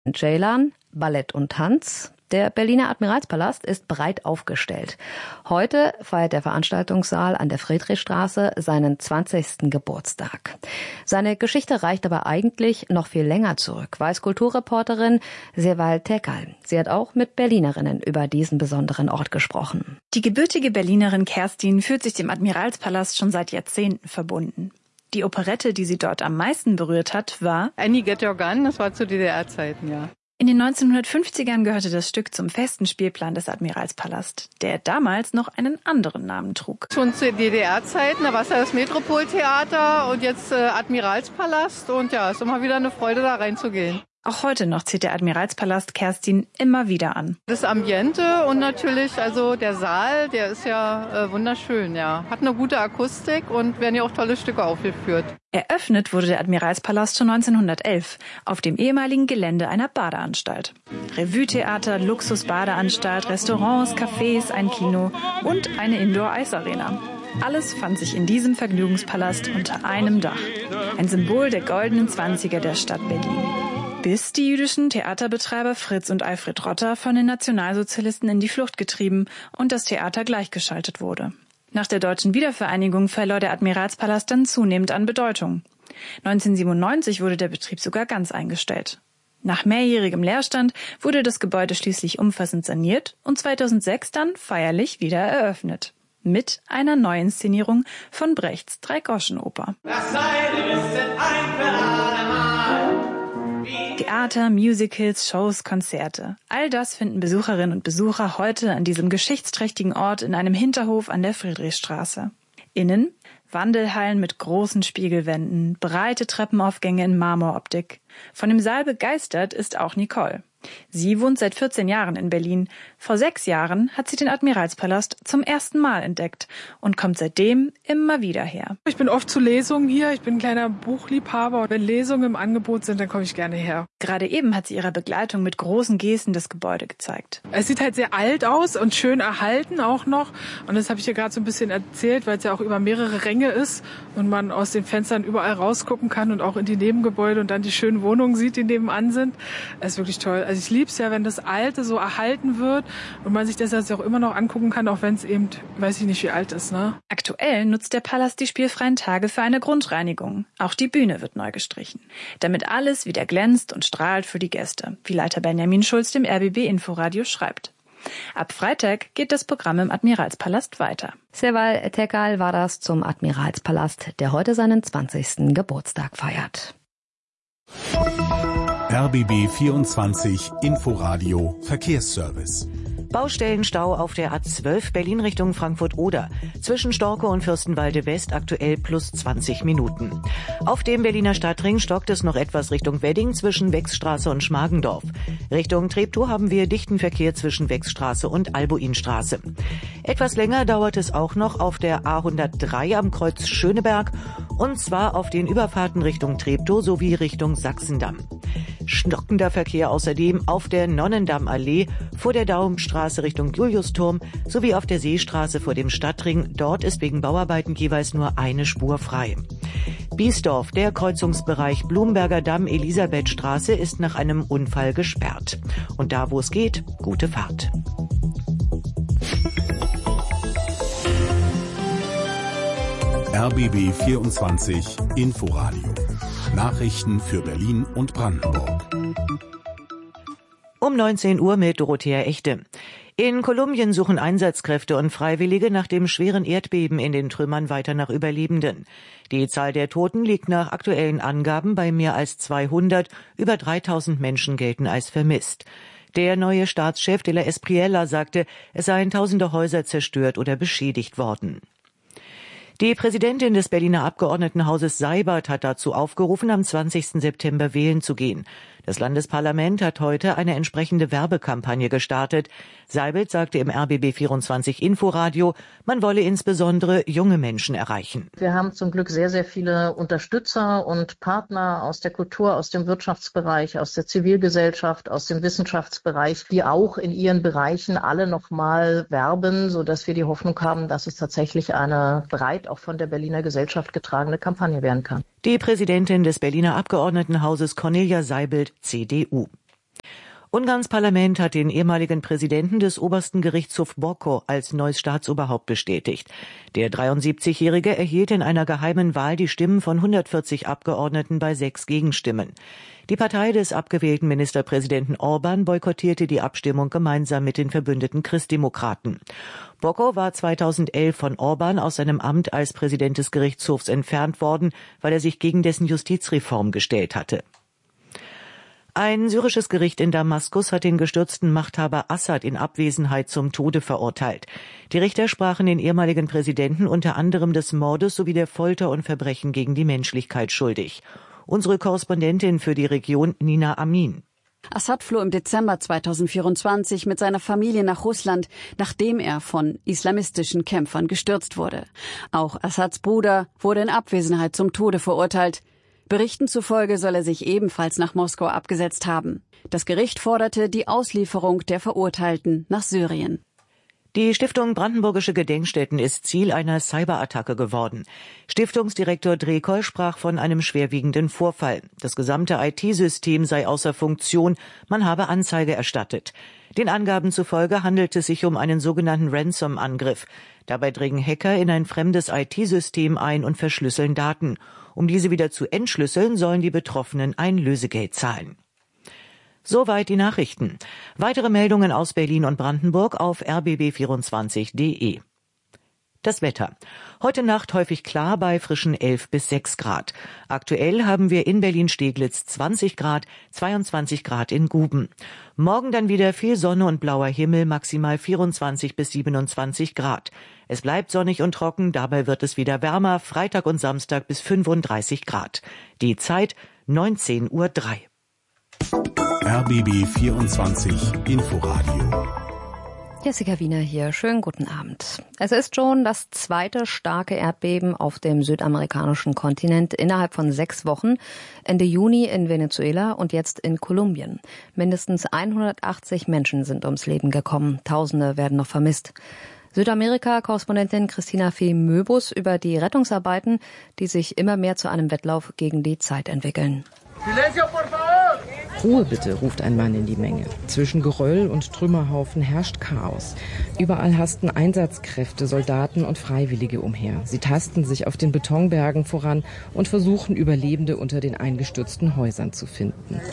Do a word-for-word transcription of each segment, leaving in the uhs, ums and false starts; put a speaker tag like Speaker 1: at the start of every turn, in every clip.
Speaker 1: Ceylan, Ballett und Tanz. Der Berliner Admiralspalast ist breit aufgestellt. Heute feiert der Veranstaltungssaal an der Friedrichstraße seinen zwanzigsten Geburtstag. Seine Geschichte reicht aber eigentlich noch viel länger zurück, weiß Kulturreporterin Seval Tekal. Sie hat auch mit Berlinerinnen über diesen besonderen Ort gesprochen.
Speaker 2: Die gebürtige Berlinerin Kerstin fühlt sich dem Admiralspalast schon seit Jahrzehnten verbunden. Die Operette, die sie dort am meisten berührt hat, war
Speaker 3: Annie Get Your Gun, das war zu D D R-Zeiten, ja.
Speaker 2: In den neunzehnhundertfünfzigern gehörte das Stück zum festen Spielplan des Admiralspalast, der damals noch einen anderen Namen trug.
Speaker 3: Schon zu D D R-Zeiten, da war es ja das Metropoltheater und jetzt äh, Admiralspalast und ja, ist immer wieder eine Freude, da reinzugehen.
Speaker 2: Auch heute noch zieht der Admiralspalast Kerstin immer wieder an.
Speaker 3: Das Ambiente und natürlich also der Saal, der ist ja äh, wunderschön, ja. Hat eine gute Akustik und werden ja auch tolle Stücke aufgeführt.
Speaker 2: Eröffnet wurde der Admiralspalast schon neunzehnhundertelf auf dem ehemaligen Gelände einer Badeanstalt. Revue-Theater, Luxus-Badeanstalt, Restaurants, Cafés, ein Kino und eine Indoor-Eisarena. Alles fand sich in diesem Vergnügungspalast unter einem Dach. Ein Symbol der goldenen Zwanziger der Stadt Berlin. Bis die jüdischen Theaterbetreiber Fritz und Alfred Rotter von den Nationalsozialisten in die Flucht getrieben und das Theater gleichgeschaltet wurde. Nach der deutschen Wiedervereinigung verlor der Admiralspalast dann zunehmend an Bedeutung. neunzehnhundertsiebenundneunzig wurde der Betrieb sogar ganz eingestellt. Nach mehrjährigem Leerstand wurde das Gebäude schließlich umfassend saniert und zweitausendsechs dann feierlich wieder eröffnet. Mit einer Neuinszenierung von Brechts Dreigroschenoper. Das Seil ist ein für allemal. Theater, Musicals, Shows, Konzerte. All das finden Besucherinnen und Besucher heute an diesem geschichtsträchtigen Ort in einem Hinterhof an der Friedrichstraße. Innen Wandelhallen mit großen Spiegelwänden, breite Treppenaufgänge in Marmoroptik. Von dem Saal begeistert ist auch Nicole. Sie wohnt seit vierzehn Jahren in Berlin. Vor sechs Jahren hat sie den Admiralspalast zum ersten Mal entdeckt und kommt seitdem immer wieder her.
Speaker 4: Ich bin oft zu Lesungen hier. Ich bin ein kleiner Buchliebhaber. Wenn Lesungen im Angebot sind, dann komme ich gerne her.
Speaker 2: Gerade eben hat sie ihrer Begleitung mit großen Gesten das Gebäude gezeigt.
Speaker 4: Es sieht halt sehr alt aus und schön erhalten auch noch. Und das habe ich hier gerade so ein bisschen erzählt, weil es ja auch über mehrere Ränge ist und man aus den Fenstern überall rausgucken kann und auch in die Nebengebäude und dann die schönen Wohnungen sieht, die nebenan sind. Das ist wirklich toll. Also ich liebe es ja, wenn das Alte so erhalten wird und man sich das jetzt auch immer noch angucken kann, auch wenn es eben, weiß ich nicht, wie alt ist, ne?
Speaker 2: Aktuell nutzt der Palast die spielfreien Tage für eine Grundreinigung. Auch die Bühne wird neu gestrichen, damit alles wieder glänzt und strahlt für die Gäste, wie Leiter Benjamin Schulz dem R B B Inforadio schreibt. Ab Freitag geht das Programm im Admiralspalast weiter.
Speaker 1: Seval Tekal war das zum Admiralspalast, der heute seinen zwanzigsten Geburtstag feiert.
Speaker 5: R B B vierundzwanzig Inforadio Verkehrsservice.
Speaker 6: Baustellenstau auf der A zwölf Berlin Richtung Frankfurt-Oder. Zwischen Storkow und Fürstenwalde West aktuell plus zwanzig Minuten. Auf dem Berliner Stadtring stockt es noch etwas Richtung Wedding zwischen Wechsstraße und Schmargendorf. Richtung Treptow haben wir dichten Verkehr zwischen Wechsstraße und Albuinstraße. Etwas länger dauert es auch noch auf der A hundertdrei am Kreuz Schöneberg und zwar auf den Überfahrten Richtung Treptow sowie Richtung Sachsendamm. Stockender Verkehr außerdem auf der Nonnendammallee vor der Daumstraße Richtung Juliusturm sowie auf der Seestraße vor dem Stadtring. Dort ist wegen Bauarbeiten jeweils nur eine Spur frei. Biesdorf, der Kreuzungsbereich Blumberger Damm Elisabethstraße ist nach einem Unfall gesperrt. Und da, wo es geht, gute Fahrt.
Speaker 5: R B B vierundzwanzig Inforadio. Nachrichten für Berlin und Brandenburg.
Speaker 6: Um neunzehn Uhr mit Dorothea Echte. In Kolumbien suchen Einsatzkräfte und Freiwillige nach dem schweren Erdbeben in den Trümmern weiter nach Überlebenden. Die Zahl der Toten liegt nach aktuellen Angaben bei mehr als zweihundert. Über dreitausend Menschen gelten als vermisst. Der neue Staatschef de la Espriella sagte, es seien tausende Häuser zerstört oder beschädigt worden. Die Präsidentin des Berliner Abgeordnetenhauses Seibert hat dazu aufgerufen, am zwanzigsten September wählen zu gehen. Das Landesparlament hat heute eine entsprechende Werbekampagne gestartet. Seibert sagte im R B B vierundzwanzig Inforadio, man wolle insbesondere junge Menschen erreichen.
Speaker 7: Wir haben zum Glück sehr, sehr viele Unterstützer und Partner aus der Kultur, aus dem Wirtschaftsbereich, aus der Zivilgesellschaft, aus dem Wissenschaftsbereich, die auch in ihren Bereichen alle nochmal werben, sodass wir die Hoffnung haben, dass es tatsächlich eine breit auch von der Berliner Gesellschaft getragene Kampagne werden kann.
Speaker 6: Die Präsidentin des Berliner Abgeordnetenhauses Cornelia Seibelt, C D U. Ungarns Parlament hat den ehemaligen Präsidenten des obersten Gerichtshofs Boko als neues Staatsoberhaupt bestätigt. Der dreiundsiebzigjährige erhielt in einer geheimen Wahl die Stimmen von hundertvierzig Abgeordneten bei sechs Gegenstimmen. Die Partei des abgewählten Ministerpräsidenten Orban boykottierte die Abstimmung gemeinsam mit den verbündeten Christdemokraten. Boko war zweitausendelf von Orban aus seinem Amt als Präsident des Gerichtshofs entfernt worden, weil er sich gegen dessen Justizreform gestellt hatte. Ein syrisches Gericht in Damaskus hat den gestürzten Machthaber Assad in Abwesenheit zum Tode verurteilt. Die Richter sprachen den ehemaligen Präsidenten unter anderem des Mordes sowie der Folter und Verbrechen gegen die Menschlichkeit schuldig. Unsere Korrespondentin für die Region, Nina Amin.
Speaker 8: Assad floh im Dezember zweitausendvierundzwanzig mit seiner Familie nach Russland, nachdem er von islamistischen Kämpfern gestürzt wurde. Auch Assads Bruder wurde in Abwesenheit zum Tode verurteilt. Berichten zufolge soll er sich ebenfalls nach Moskau abgesetzt haben. Das Gericht forderte die Auslieferung der Verurteilten nach Syrien.
Speaker 6: Die Stiftung Brandenburgische Gedenkstätten ist Ziel einer Cyberattacke geworden. Stiftungsdirektor Drekol sprach von einem schwerwiegenden Vorfall. Das gesamte I T-System sei außer Funktion, man habe Anzeige erstattet. Den Angaben zufolge handelt es sich um einen sogenannten Ransom-Angriff. Dabei dringen Hacker in ein fremdes I T-System ein und verschlüsseln Daten. Um diese wieder zu entschlüsseln, sollen die Betroffenen ein Lösegeld zahlen. Soweit die Nachrichten. Weitere Meldungen aus Berlin und Brandenburg auf r b b vierundzwanzig punkt d e. Das Wetter. Heute Nacht häufig klar bei frischen elf bis sechs Grad. Aktuell haben wir in Berlin-Steglitz zwanzig Grad, zweiundzwanzig Grad in Guben. Morgen dann wieder viel Sonne und blauer Himmel, maximal vierundzwanzig bis siebenundzwanzig Grad. Es bleibt sonnig und trocken, dabei wird es wieder wärmer, Freitag und Samstag bis fünfunddreißig Grad. Die Zeit neunzehn Uhr drei.
Speaker 5: R B B vierundzwanzig Inforadio.
Speaker 1: Jessica Wiener hier. Schönen guten Abend. Es ist schon das zweite starke Erdbeben auf dem südamerikanischen Kontinent innerhalb von sechs Wochen. Ende Juni in Venezuela und jetzt in Kolumbien. Mindestens hundertachtzig Menschen sind ums Leben gekommen. Tausende werden noch vermisst. Südamerika-Korrespondentin Christina Fee Möbus über die Rettungsarbeiten, die sich immer mehr zu einem Wettlauf gegen die Zeit entwickeln.
Speaker 9: Silencio, por favor! Ruhe bitte, ruft ein Mann in die Menge. Zwischen Geröll und Trümmerhaufen herrscht Chaos. Überall hasten Einsatzkräfte, Soldaten und Freiwillige umher. Sie tasten sich auf den Betonbergen voran und versuchen, Überlebende unter den eingestürzten Häusern zu finden.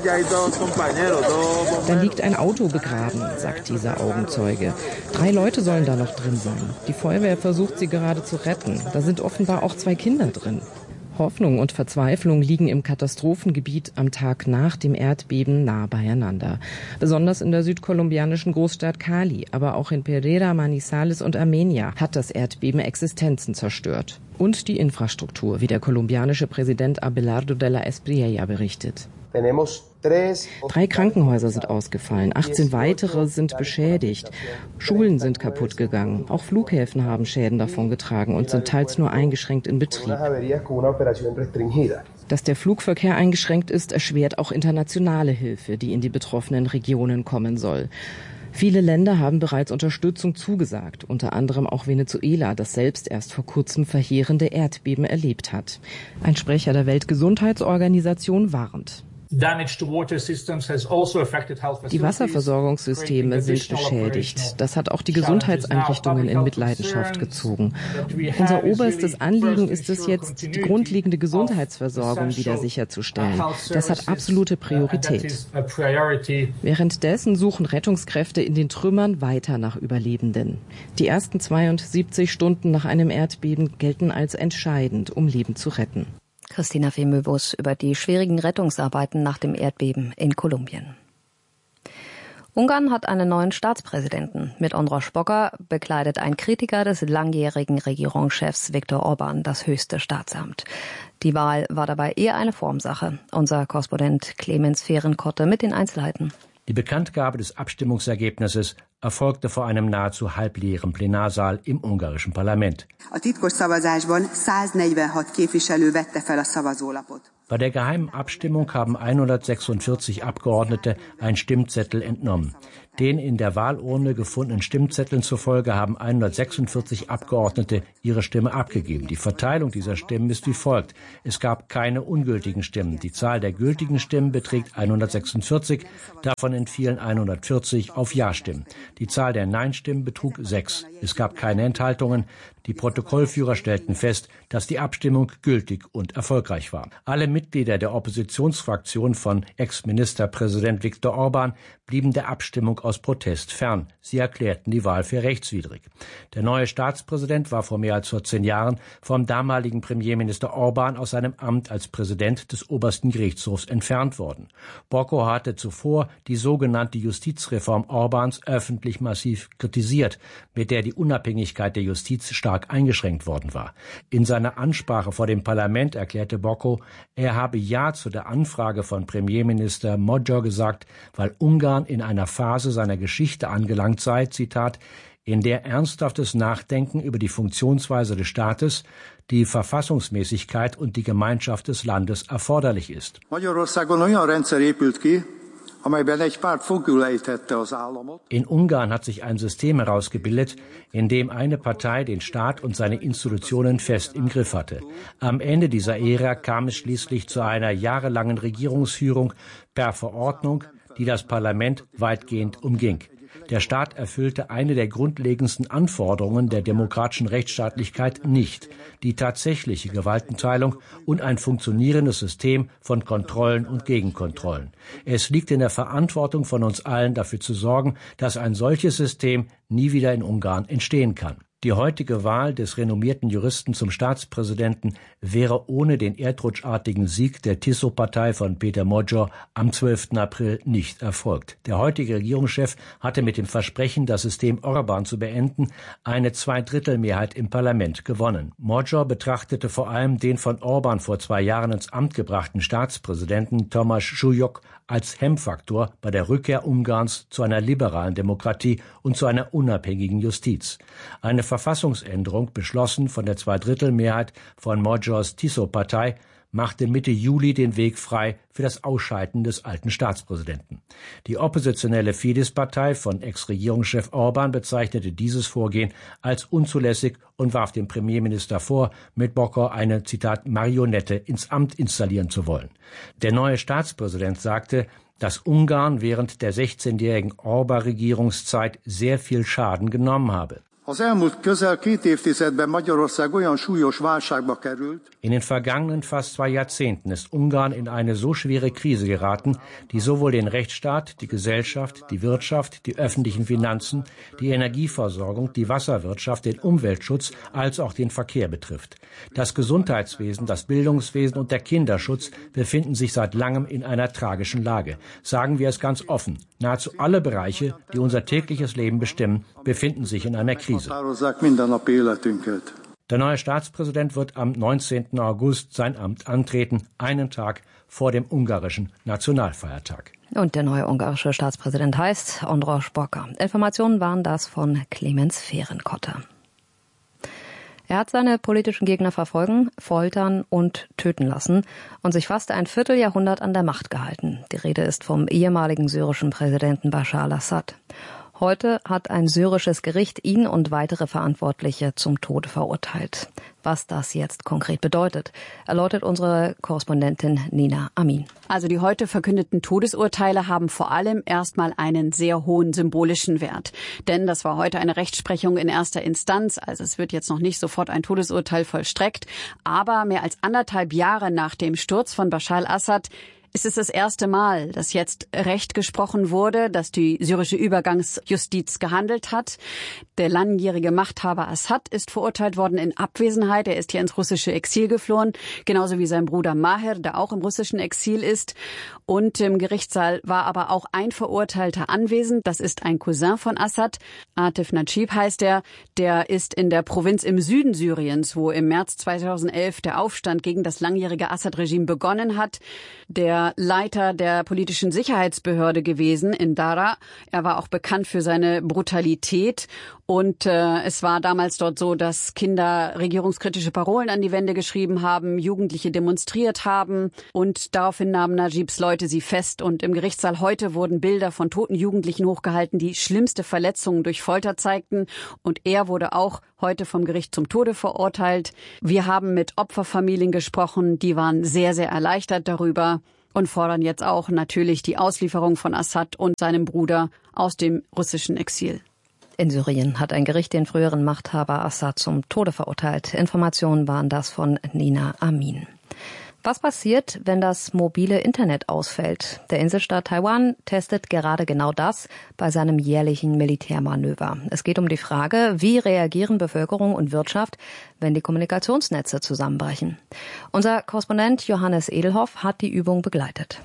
Speaker 9: Da liegt ein Auto begraben, sagt dieser Augenzeuge. Drei Leute sollen da noch drin sein. Die Feuerwehr versucht, sie gerade zu retten. Da sind offenbar auch zwei Kinder drin. Hoffnung und Verzweiflung liegen im Katastrophengebiet am Tag nach dem Erdbeben nah beieinander. Besonders in der südkolumbianischen Großstadt Cali, aber auch in Pereira, Manizales und Armenia hat das Erdbeben Existenzen zerstört. Und die Infrastruktur, wie der kolumbianische Präsident Abelardo de la Espriella berichtet. Drei Krankenhäuser sind ausgefallen, achtzehn weitere sind beschädigt. Schulen sind kaputt gegangen. Auch Flughäfen haben Schäden davongetragen und sind teils nur eingeschränkt in Betrieb. Dass der Flugverkehr eingeschränkt ist, erschwert auch internationale Hilfe, die in die betroffenen Regionen kommen soll. Viele Länder haben bereits Unterstützung zugesagt, unter anderem auch Venezuela, das selbst erst vor kurzem verheerende Erdbeben erlebt hat. Ein Sprecher der Weltgesundheitsorganisation warnt. Die Wasserversorgungssysteme sind beschädigt. Das hat auch die Gesundheitseinrichtungen in Mitleidenschaft gezogen. Unser oberstes Anliegen ist es jetzt, die grundlegende Gesundheitsversorgung wieder sicherzustellen. Das hat absolute Priorität. Währenddessen suchen Rettungskräfte in den Trümmern weiter nach Überlebenden. Die ersten zweiundsiebzig Stunden nach einem Erdbeben gelten als entscheidend, um Leben zu retten.
Speaker 1: Christina Fee Möbus über die schwierigen Rettungsarbeiten nach dem Erdbeben in Kolumbien. Ungarn hat einen neuen Staatspräsidenten. Mit András Bokar bekleidet ein Kritiker des langjährigen Regierungschefs Viktor Orban das höchste Staatsamt. Die Wahl war dabei eher eine Formsache. Unser Korrespondent Clemens Fehrenkotte mit den Einzelheiten.
Speaker 10: Die Bekanntgabe des Abstimmungsergebnisses erfolgte vor einem nahezu halbleeren Plenarsaal im ungarischen Parlament. Bei der geheimen Abstimmung haben hundertsechsundvierzig Abgeordnete einen Stimmzettel entnommen. Den in der Wahlurne gefundenen Stimmzetteln zufolge haben hundertsechsundvierzig Abgeordnete ihre Stimme abgegeben. Die Verteilung dieser Stimmen ist wie folgt. Es gab keine ungültigen Stimmen. Die Zahl der gültigen Stimmen beträgt hundertsechsundvierzig, davon entfielen hundertvierzig auf Ja-Stimmen. Die Zahl der Nein-Stimmen betrug sechs. Es gab keine Enthaltungen. Die Protokollführer stellten fest, dass die Abstimmung gültig und erfolgreich war. Alle Mitglieder der Oppositionsfraktion von Ex-Ministerpräsident Viktor Orban blieben der Abstimmung aus Protest fern. Sie erklärten die Wahl für rechtswidrig. Der neue Staatspräsident war vor mehr als vierzehn Jahren vom damaligen Premierminister Orban aus seinem Amt als Präsident des obersten Gerichtshofs entfernt worden. Bokko hatte zuvor die sogenannte Justizreform Orbans öffentlich massiv kritisiert, mit der die Unabhängigkeit der Justiz stark eingeschränkt worden war. In seiner Ansprache vor dem Parlament erklärte Bokko, er habe Ja zu der Anfrage von Premierminister Magyar gesagt, weil Ungarn in einer Phase seiner Geschichte angelangt sei, Zitat, in der ernsthaftes Nachdenken über die Funktionsweise des Staates, die Verfassungsmäßigkeit und die Gemeinschaft des Landes erforderlich ist. In Ungarn hat sich ein System herausgebildet, in dem eine Partei den Staat und seine Institutionen fest im Griff hatte. Am Ende dieser Ära kam es schließlich zu einer jahrelangen Regierungsführung per Verordnung, die das Parlament weitgehend umging. Der Staat erfüllte eine der grundlegendsten Anforderungen der demokratischen Rechtsstaatlichkeit nicht, die tatsächliche Gewaltenteilung und ein funktionierendes System von Kontrollen und Gegenkontrollen. Es liegt in der Verantwortung von uns allen, dafür zu sorgen, dass ein solches System nie wieder in Ungarn entstehen kann. Die heutige Wahl des renommierten Juristen zum Staatspräsidenten wäre ohne den erdrutschartigen Sieg der Tiso-Partei von Peter Magyar am zwölften April nicht erfolgt. Der heutige Regierungschef hatte mit dem Versprechen, das System Orban zu beenden, eine Zweidrittelmehrheit im Parlament gewonnen. Magyar betrachtete vor allem den von Orban vor zwei Jahren ins Amt gebrachten Staatspräsidenten Tamás Súlyog als Hemmfaktor bei der Rückkehr Ungarns zu einer liberalen Demokratie und zu einer unabhängigen Justiz. Eine Verfassungsänderung, beschlossen von der Zweidrittelmehrheit von Magyars Tiso-Partei, machte Mitte Juli den Weg frei für das Ausscheiden des alten Staatspräsidenten. Die oppositionelle Fidesz-Partei von Ex-Regierungschef Orban bezeichnete dieses Vorgehen als unzulässig und warf dem Premierminister vor, mit Bokko eine, Zitat, Marionette ins Amt installieren zu wollen. Der neue Staatspräsident sagte, dass Ungarn während der sechzehnjährigen Orban-Regierungszeit sehr viel Schaden genommen habe. In den vergangenen fast zwei Jahrzehnten ist Ungarn in eine so schwere Krise geraten, die sowohl den Rechtsstaat, die Gesellschaft, die Wirtschaft, die öffentlichen Finanzen, die Energieversorgung, die Wasserwirtschaft, den Umweltschutz als auch den Verkehr betrifft. Das Gesundheitswesen, das Bildungswesen und der Kinderschutz befinden sich seit langem in einer tragischen Lage. Sagen wir es ganz offen. Nahezu alle Bereiche, die unser tägliches Leben bestimmen, befinden sich in einer Krise. Der neue Staatspräsident wird am neunzehnten August sein Amt antreten, einen Tag vor dem ungarischen Nationalfeiertag.
Speaker 1: Und der neue ungarische Staatspräsident heißt András Bokka. Informationen waren das von Clemens Fehrenkotter. Er hat seine politischen Gegner verfolgen, foltern und töten lassen und sich fast ein Vierteljahrhundert an der Macht gehalten. Die Rede ist vom ehemaligen syrischen Präsidenten Bashar al-Assad. Heute hat ein syrisches Gericht ihn und weitere Verantwortliche zum Tode verurteilt. Was das jetzt konkret bedeutet, erläutert unsere Korrespondentin Nina Amin.
Speaker 8: Also die heute verkündeten Todesurteile haben vor allem erstmal einen sehr hohen symbolischen Wert. Denn das war heute eine Rechtsprechung in erster Instanz. Also es wird jetzt noch nicht sofort ein Todesurteil vollstreckt. Aber mehr als anderthalb Jahre nach dem Sturz von Bashar al-Assad ist es das erste Mal, dass jetzt Recht gesprochen wurde, dass die syrische Übergangsjustiz gehandelt hat. Der langjährige Machthaber Assad ist verurteilt worden in Abwesenheit. Er ist hier ins russische Exil geflohen, genauso wie sein Bruder Maher, der auch im russischen Exil ist. Und im Gerichtssaal war aber auch ein Verurteilter anwesend. Das ist ein Cousin von Assad. Atif Najib heißt er. Der ist in der Provinz im Süden Syriens, wo im März zweitausendelf der Aufstand gegen das langjährige Assad-Regime begonnen hat. Der der Leiter der politischen Sicherheitsbehörde gewesen in Dara. Er war auch bekannt für seine Brutalität. Und äh, es war damals dort so, dass Kinder regierungskritische Parolen an die Wände geschrieben haben, Jugendliche demonstriert haben. Und daraufhin nahmen Najibs Leute sie fest. Und im Gerichtssaal heute wurden Bilder von toten Jugendlichen hochgehalten, die schlimmste Verletzungen durch Folter zeigten. Und er wurde auch heute vom Gericht zum Tode verurteilt. Wir haben mit Opferfamilien gesprochen, die waren sehr, sehr erleichtert darüber und fordern jetzt auch natürlich die Auslieferung von Assad und seinem Bruder aus dem russischen Exil.
Speaker 1: In Syrien hat ein Gericht den früheren Machthaber Assad zum Tode verurteilt. Informationen waren das von Nina Amin. Was passiert, wenn das mobile Internet ausfällt? Der Inselstaat Taiwan testet gerade genau das bei seinem jährlichen Militärmanöver. Es geht um die Frage, wie reagieren Bevölkerung und Wirtschaft, wenn die Kommunikationsnetze zusammenbrechen. Unser Korrespondent Johannes Edelhoff hat die Übung begleitet.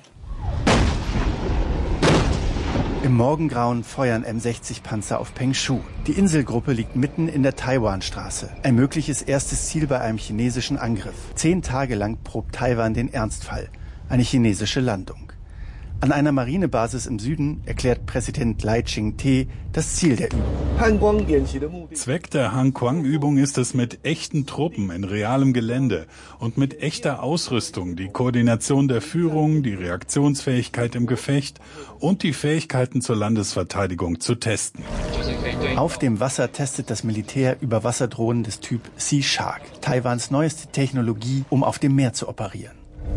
Speaker 11: Im Morgengrauen feuern M sechzig Panzer auf Pengshu. Die Inselgruppe liegt mitten in der Taiwanstraße. Ein mögliches erstes Ziel bei einem chinesischen Angriff. Zehn Tage lang probt Taiwan den Ernstfall. Eine chinesische Landung. An einer Marinebasis im Süden erklärt Präsident Lai Ching-te das Ziel der Übung.
Speaker 5: Zweck der Han-Quang-Übung ist es, mit echten Truppen in realem Gelände und mit echter Ausrüstung die Koordination der Führung, die Reaktionsfähigkeit im Gefecht und die Fähigkeiten zur Landesverteidigung zu testen.
Speaker 11: Auf dem Wasser testet das Militär Überwasserdrohnen des Typ Sea Shark, Taiwans neueste Technologie, um auf dem Meer zu operieren.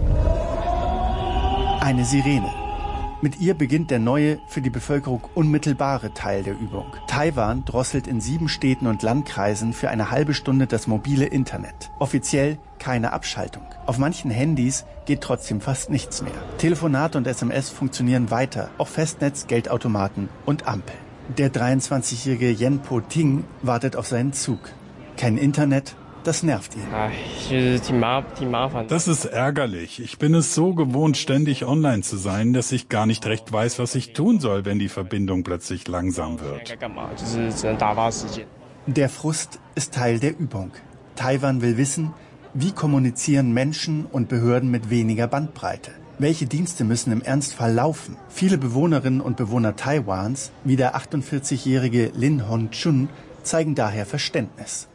Speaker 11: Eine Sirene. Mit ihr beginnt der neue, für die Bevölkerung unmittelbare Teil der Übung. Taiwan drosselt in sieben Städten und Landkreisen für eine halbe Stunde das mobile Internet. Offiziell keine Abschaltung. Auf manchen Handys geht trotzdem fast nichts mehr. Telefonate und S M S funktionieren weiter, auch Festnetz, Geldautomaten und Ampeln. Der dreiundzwanzigjährige Yen Po-ting wartet auf seinen Zug. Kein Internet, das nervt ihn.
Speaker 5: Das ist ärgerlich. Ich bin es so gewohnt, ständig online zu sein, dass ich gar nicht recht weiß, was ich tun soll, wenn die Verbindung plötzlich langsam wird.
Speaker 11: Der Frust ist Teil der Übung. Taiwan will wissen, wie kommunizieren Menschen und Behörden mit weniger Bandbreite. Welche Dienste müssen im Ernstfall laufen? Viele Bewohnerinnen und Bewohner Taiwans, wie der achtundvierzigjährige Lin Hon-chun, zeigen daher Verständnis.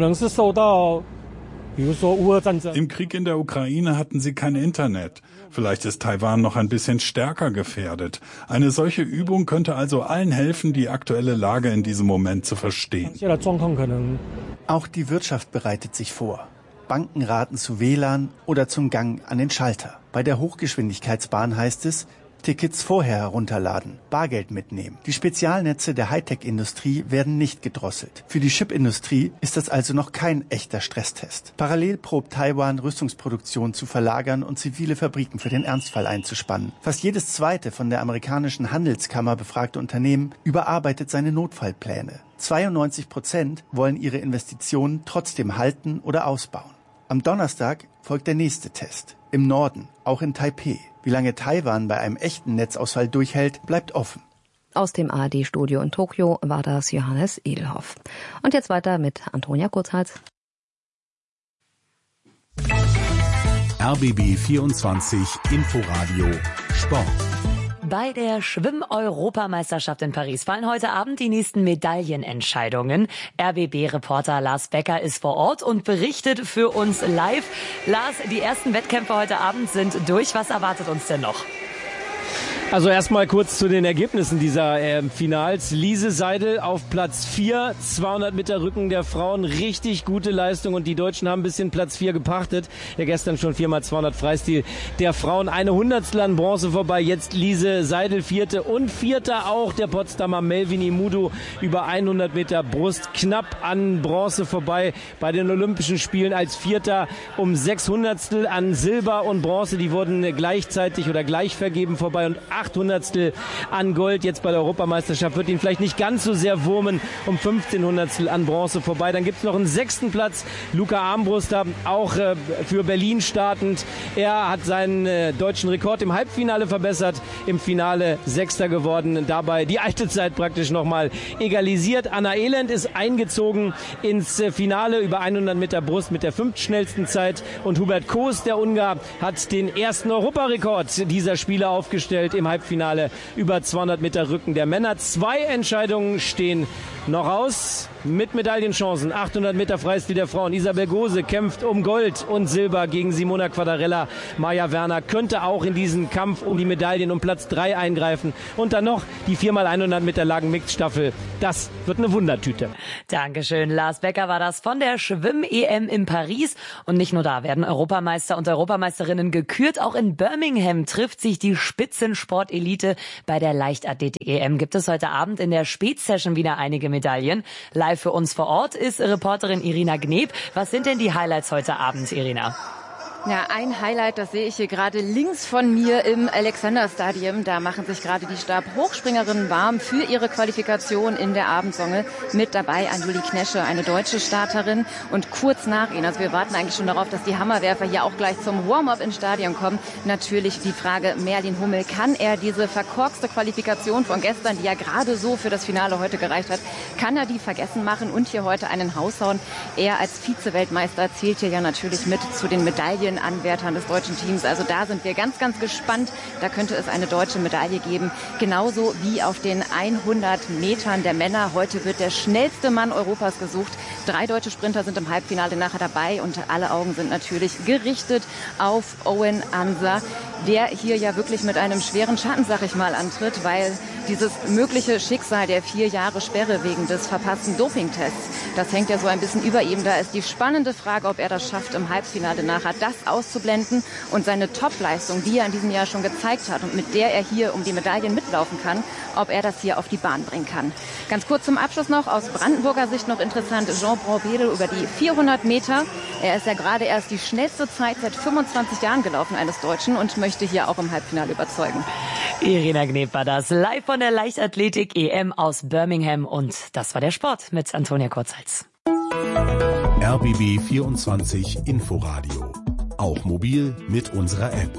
Speaker 5: Im Krieg in der Ukraine hatten sie kein Internet. Vielleicht ist Taiwan noch ein bisschen stärker gefährdet. Eine solche Übung könnte also allen helfen, die aktuelle Lage in diesem Moment zu verstehen.
Speaker 11: Auch die Wirtschaft bereitet sich vor. Banken raten zu W L A N oder zum Gang an den Schalter. Bei der Hochgeschwindigkeitsbahn heißt es, Tickets vorher herunterladen, Bargeld mitnehmen. Die Spezialnetze der Hightech-Industrie werden nicht gedrosselt. Für die Chipindustrie ist das also noch kein echter Stresstest. Parallel probt Taiwan, Rüstungsproduktion zu verlagern und zivile Fabriken für den Ernstfall einzuspannen. Fast jedes zweite von der amerikanischen Handelskammer befragte Unternehmen überarbeitet seine Notfallpläne. zweiundneunzig Prozent wollen ihre Investitionen trotzdem halten oder ausbauen. Am Donnerstag folgt der nächste Test. Im Norden, auch in Taipeh. Wie lange Taiwan bei einem echten Netzausfall durchhält, bleibt offen.
Speaker 1: Aus dem A R D-Studio in Tokio war das Johannes Edelhoff. Und jetzt weiter mit Antonia Kurzhals.
Speaker 5: R B B vierundzwanzig Inforadio Sport.
Speaker 12: Bei der Schwimm-Europameisterschaft in Paris fallen heute Abend die nächsten Medaillenentscheidungen. R B B-Reporter Lars Becker ist vor Ort und berichtet für uns live. Lars, die ersten Wettkämpfe heute Abend sind durch. Was erwartet uns denn noch?
Speaker 13: Also erstmal kurz zu den Ergebnissen dieser äh, Finals. Lise Seidel auf Platz vier, zweihundert Meter Rücken der Frauen, richtig gute Leistung und die Deutschen haben ein bisschen Platz vier gepachtet. Ja, gestern schon viermal zweihundert Freistil der Frauen, eine Hundertstel an Bronze vorbei, jetzt Lise Seidel vierte und vierter auch der Potsdamer Melvin Imudu über hundert Meter Brust, knapp an Bronze vorbei bei den Olympischen Spielen als vierter um sechs Hundertstel an Silber und Bronze, die wurden gleichzeitig oder gleich vergeben vorbei und acht Hundertstel an Gold. Jetzt bei der Europameisterschaft wird ihn vielleicht nicht ganz so sehr wurmen, um fünfzehn Hundertstel an Bronze vorbei. Dann gibt es noch einen sechsten Platz. Luca Armbruster, auch äh, für Berlin startend. Er hat seinen äh, deutschen Rekord im Halbfinale verbessert, im Finale Sechster geworden. Dabei die alte Zeit praktisch nochmal egalisiert. Anna Elend ist eingezogen ins äh, Finale über hundert Meter Brust mit der fünftschnellsten Zeit. Und Hubert Koos, der Ungar, hat den ersten Europarekord dieser Spiele aufgestellt im Halbfinale über zweihundert Meter Rücken der Männer. Zwei Entscheidungen stehen noch aus mit Medaillenchancen. achthundert Meter Freistil der Frauen. Isabel Gose kämpft um Gold und Silber gegen Simona Quadarella. Maja Werner könnte auch in diesen Kampf um die Medaillen um Platz drei eingreifen. Und dann noch die vier mal hundert Meter Lagen Mixed-Staffel. Das wird eine Wundertüte.
Speaker 12: Dankeschön. Lars Becker war das von der Schwimm-E M in Paris. Und nicht nur da werden Europameister und Europameisterinnen gekürt. Auch in Birmingham trifft sich die Spitzensportelite. Bei der Leichtathletik-E M gibt es heute Abend in der Spätsession wieder einige Medaillen. Live für uns vor Ort ist Reporterin Irina Gneb. Was sind denn die Highlights heute Abend, Irina?
Speaker 14: Ja, ein Highlight, das sehe ich hier gerade links von mir im Alexander Stadium. Da machen sich gerade die Stabhochspringerinnen warm für ihre Qualifikation in der Abendsonne. Mit dabei Anjuli Knesche, eine deutsche Starterin. Und kurz nach ihnen, also wir warten eigentlich schon darauf, dass die Hammerwerfer hier auch gleich zum Warm-up ins Stadion kommen. Natürlich die Frage, Merlin Hummel, kann er diese verkorkste Qualifikation von gestern, die ja gerade so für das Finale heute gereicht hat, kann er die vergessen machen und hier heute einen raushauen? Er als Vize-Weltmeister zählt hier ja natürlich mit zu den Medaillen Anwärtern des deutschen Teams. Also da sind wir ganz, ganz gespannt. Da könnte es eine deutsche Medaille geben. Genauso wie auf den hundert Metern der Männer. Heute wird der schnellste Mann Europas gesucht. Drei deutsche Sprinter sind im Halbfinale nachher dabei und alle Augen sind natürlich gerichtet auf Owen Ansa, der hier ja wirklich mit einem schweren Schatten, sag ich mal, antritt, weil dieses mögliche Schicksal der vier Jahre Sperre wegen des verpassten Dopingtests, das hängt ja so ein bisschen über ihm. Da ist die spannende Frage, ob er das schafft, im Halbfinale nachher das auszublenden und seine Topleistung, die er in diesem Jahr schon gezeigt hat und mit der er hier um die Medaillen mitlaufen kann, ob er das hier auf die Bahn bringen kann. Ganz kurz zum Abschluss noch, aus Brandenburger Sicht noch interessant, Jean Braun-Wedel über die vierhundert Meter. Er ist ja gerade erst die schnellste Zeit seit fünfundzwanzig Jahren gelaufen eines Deutschen und möchte hier auch im Halbfinale überzeugen.
Speaker 12: Irina Gneb war das live von der Leichtathletik-E M aus Birmingham und das war der Sport mit Antonia Kurzhals.
Speaker 15: R B B vierundzwanzig Inforadio. Auch mobil mit unserer App.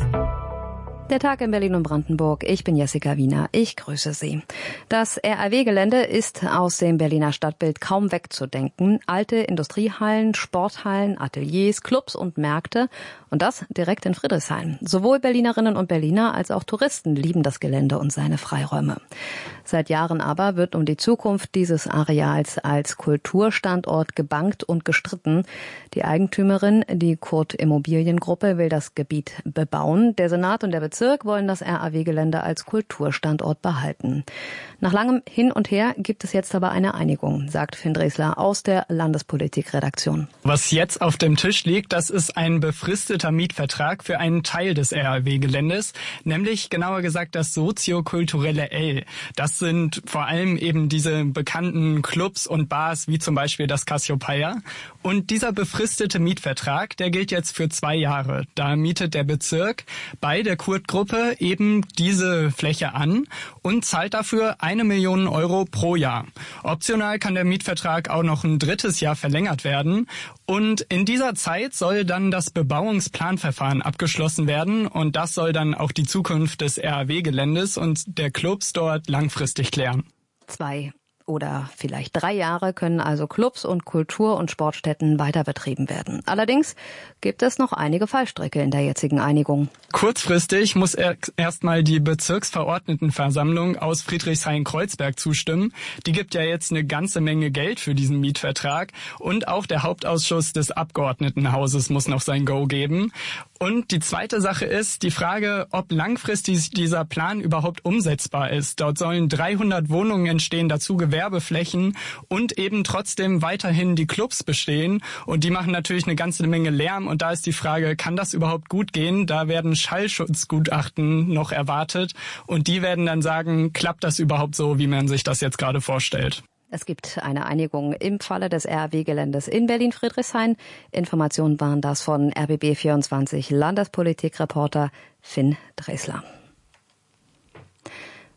Speaker 1: Der Tag in Berlin und Brandenburg. Ich bin Jessica Wiener. Ich grüße Sie. Das R A W-Gelände ist aus dem Berliner Stadtbild kaum wegzudenken. Alte Industriehallen, Sporthallen, Ateliers, Clubs und Märkte. Und das direkt in Friedrichshain. Sowohl Berlinerinnen und Berliner als auch Touristen lieben das Gelände und seine Freiräume. Seit Jahren aber wird um die Zukunft dieses Areals als Kulturstandort gebangt und gestritten. Die Eigentümerin, die Kurt Immobiliengruppe, will das Gebiet bebauen. Der Senat und der Bezirk wollen das R A W-Gelände als Kulturstandort behalten. Nach langem Hin und Her gibt es jetzt aber eine Einigung, sagt Finn Dresler aus der Landespolitikredaktion.
Speaker 16: Was jetzt auf dem Tisch liegt, das ist ein befristeter Mietvertrag für einen Teil des R A W-Geländes, nämlich genauer gesagt das soziokulturelle L. Das sind vor allem eben diese bekannten Clubs und Bars wie zum Beispiel das Cassiopeia. Und dieser befristete Mietvertrag, der gilt jetzt für zwei Jahre. Da mietet der Bezirk bei der Kurt-Gruppe eben diese Fläche an und zahlt dafür eine Million Euro pro Jahr. Optional kann der Mietvertrag auch noch ein drittes Jahr verlängert werden. Und in dieser Zeit soll dann das Bebauungsplanverfahren abgeschlossen werden. Und das soll dann auch die Zukunft des R A W-Geländes und der Clubs dort langfristig klären.
Speaker 1: Zwei oder vielleicht drei Jahre können also Clubs und Kultur- und Sportstätten weiter betrieben werden. Allerdings gibt es noch einige Fallstricke in der jetzigen Einigung.
Speaker 16: Kurzfristig muss erstmal die Bezirksverordnetenversammlung aus Friedrichshain-Kreuzberg zustimmen. Die gibt ja jetzt eine ganze Menge Geld für diesen Mietvertrag. Und auch der Hauptausschuss des Abgeordnetenhauses muss noch sein Go geben. Und die zweite Sache ist die Frage, ob langfristig dieser Plan überhaupt umsetzbar ist. Dort sollen dreihundert Wohnungen entstehen, dazu Gewerbeflächen und eben trotzdem weiterhin die Clubs bestehen. Und die machen natürlich eine ganze Menge Lärm. Und da ist die Frage, kann das überhaupt gut gehen? Da werden Schallschutzgutachten noch erwartet. Und die werden dann sagen, klappt das überhaupt so, wie man sich das jetzt gerade vorstellt?
Speaker 1: Es gibt eine Einigung im Falle des R A W-Geländes in Berlin-Friedrichshain. Informationen waren das von R B B vierundzwanzig Landespolitikreporter Finn Dresler.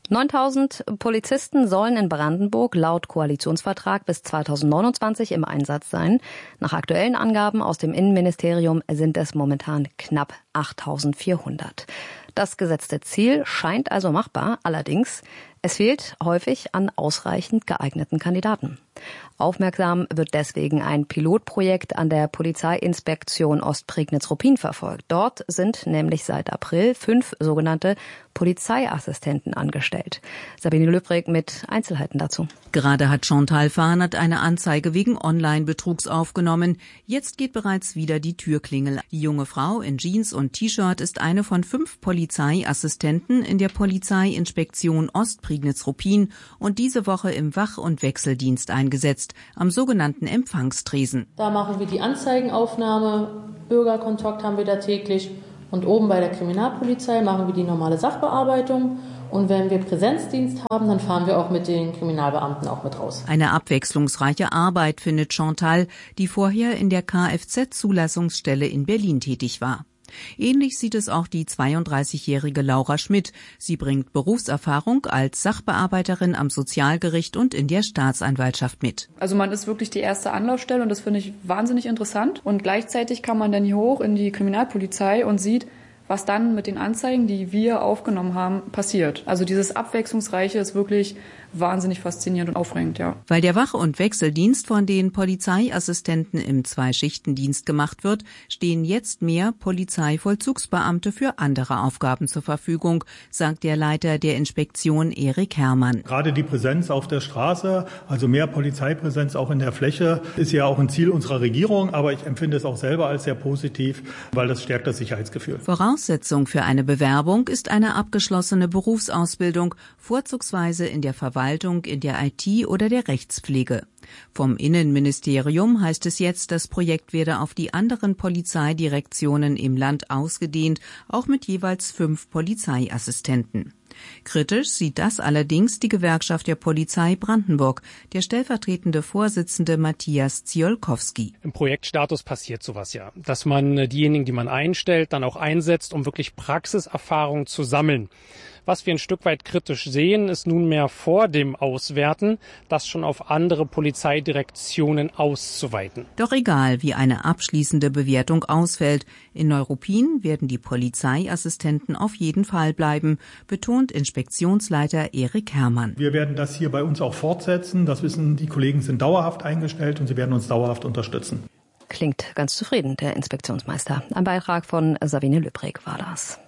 Speaker 1: neuntausend Polizisten sollen in Brandenburg laut Koalitionsvertrag bis zweitausendneunundzwanzig im Einsatz sein. Nach aktuellen Angaben aus dem Innenministerium sind es momentan knapp achttausendvierhundert. Das gesetzte Ziel scheint also machbar, allerdings es fehlt häufig an ausreichend geeigneten Kandidaten. Aufmerksam wird deswegen ein Pilotprojekt an der Polizeiinspektion Ostprignitz-Ruppin verfolgt. Dort sind nämlich seit April fünf sogenannte Polizeiassistenten angestellt. Sabine Löbrig mit Einzelheiten dazu.
Speaker 17: Gerade hat Chantal Fahnert eine Anzeige wegen Online-Betrugs aufgenommen. Jetzt geht bereits wieder die Türklingel. Die junge Frau in Jeans und T-Shirt ist eine von fünf Polizeiassistenten in der Polizeiinspektion Ostprignitz-Ruppin und diese Woche im Wach- und Wechseldienst eingesetzt, am sogenannten Empfangstresen.
Speaker 18: Da machen wir die Anzeigenaufnahme, Bürgerkontakt haben wir da täglich und oben bei der Kriminalpolizei machen wir die normale Sachbearbeitung. Und wenn wir Präsenzdienst haben, dann fahren wir auch mit den Kriminalbeamten auch mit raus.
Speaker 17: Eine abwechslungsreiche Arbeit findet Chantal, die vorher in der Kfz-Zulassungsstelle in Berlin tätig war. Ähnlich sieht es auch die zweiunddreißigjährige Laura Schmidt. Sie bringt Berufserfahrung als Sachbearbeiterin am Sozialgericht und in der Staatsanwaltschaft mit.
Speaker 19: Also man ist wirklich die erste Anlaufstelle und das finde ich wahnsinnig interessant. Und gleichzeitig kann man dann hier hoch in die Kriminalpolizei und sieht, was dann mit den Anzeigen, die wir aufgenommen haben, passiert. Also dieses Abwechslungsreiche ist wirklich wahnsinnig faszinierend und aufregend, ja.
Speaker 17: Weil der Wach- und Wechseldienst von den Polizeiassistenten im Zwei-Schichten-Dienst gemacht wird, stehen jetzt mehr Polizeivollzugsbeamte für andere Aufgaben zur Verfügung, sagt der Leiter der Inspektion Erik Herrmann.
Speaker 20: Gerade die Präsenz auf der Straße, also mehr Polizeipräsenz auch in der Fläche, ist ja auch ein Ziel unserer Regierung, aber ich empfinde es auch selber als sehr positiv, weil das stärkt das Sicherheitsgefühl.
Speaker 17: Voraussetzung für eine Bewerbung ist eine abgeschlossene Berufsausbildung, vorzugsweise in der Verwaltung, in der I T oder der Rechtspflege. Vom Innenministerium heißt es jetzt, das Projekt werde auf die anderen Polizeidirektionen im Land ausgedehnt, auch mit jeweils fünf Polizeiassistenten. Kritisch sieht das allerdings die Gewerkschaft der Polizei Brandenburg, der stellvertretende Vorsitzende Matthias Ziolkowski.
Speaker 21: Im Projektstatus passiert sowas ja, dass man diejenigen, die man einstellt, dann auch einsetzt, um wirklich Praxiserfahrung zu sammeln. Was wir ein Stück weit kritisch sehen, ist nunmehr vor dem Auswerten, das schon auf andere Polizeidirektionen auszuweiten.
Speaker 17: Doch egal, wie eine abschließende Bewertung ausfällt, in Neuruppin werden die Polizeiassistenten auf jeden Fall bleiben, betont Inspektionsleiter Erik Herrmann.
Speaker 20: Wir werden das hier bei uns auch fortsetzen. Das wissen, die Kollegen sind dauerhaft eingestellt und sie werden uns dauerhaft unterstützen.
Speaker 1: Klingt ganz zufrieden, der Inspektionsmeister. Ein Beitrag von Sabine Löbrig war das.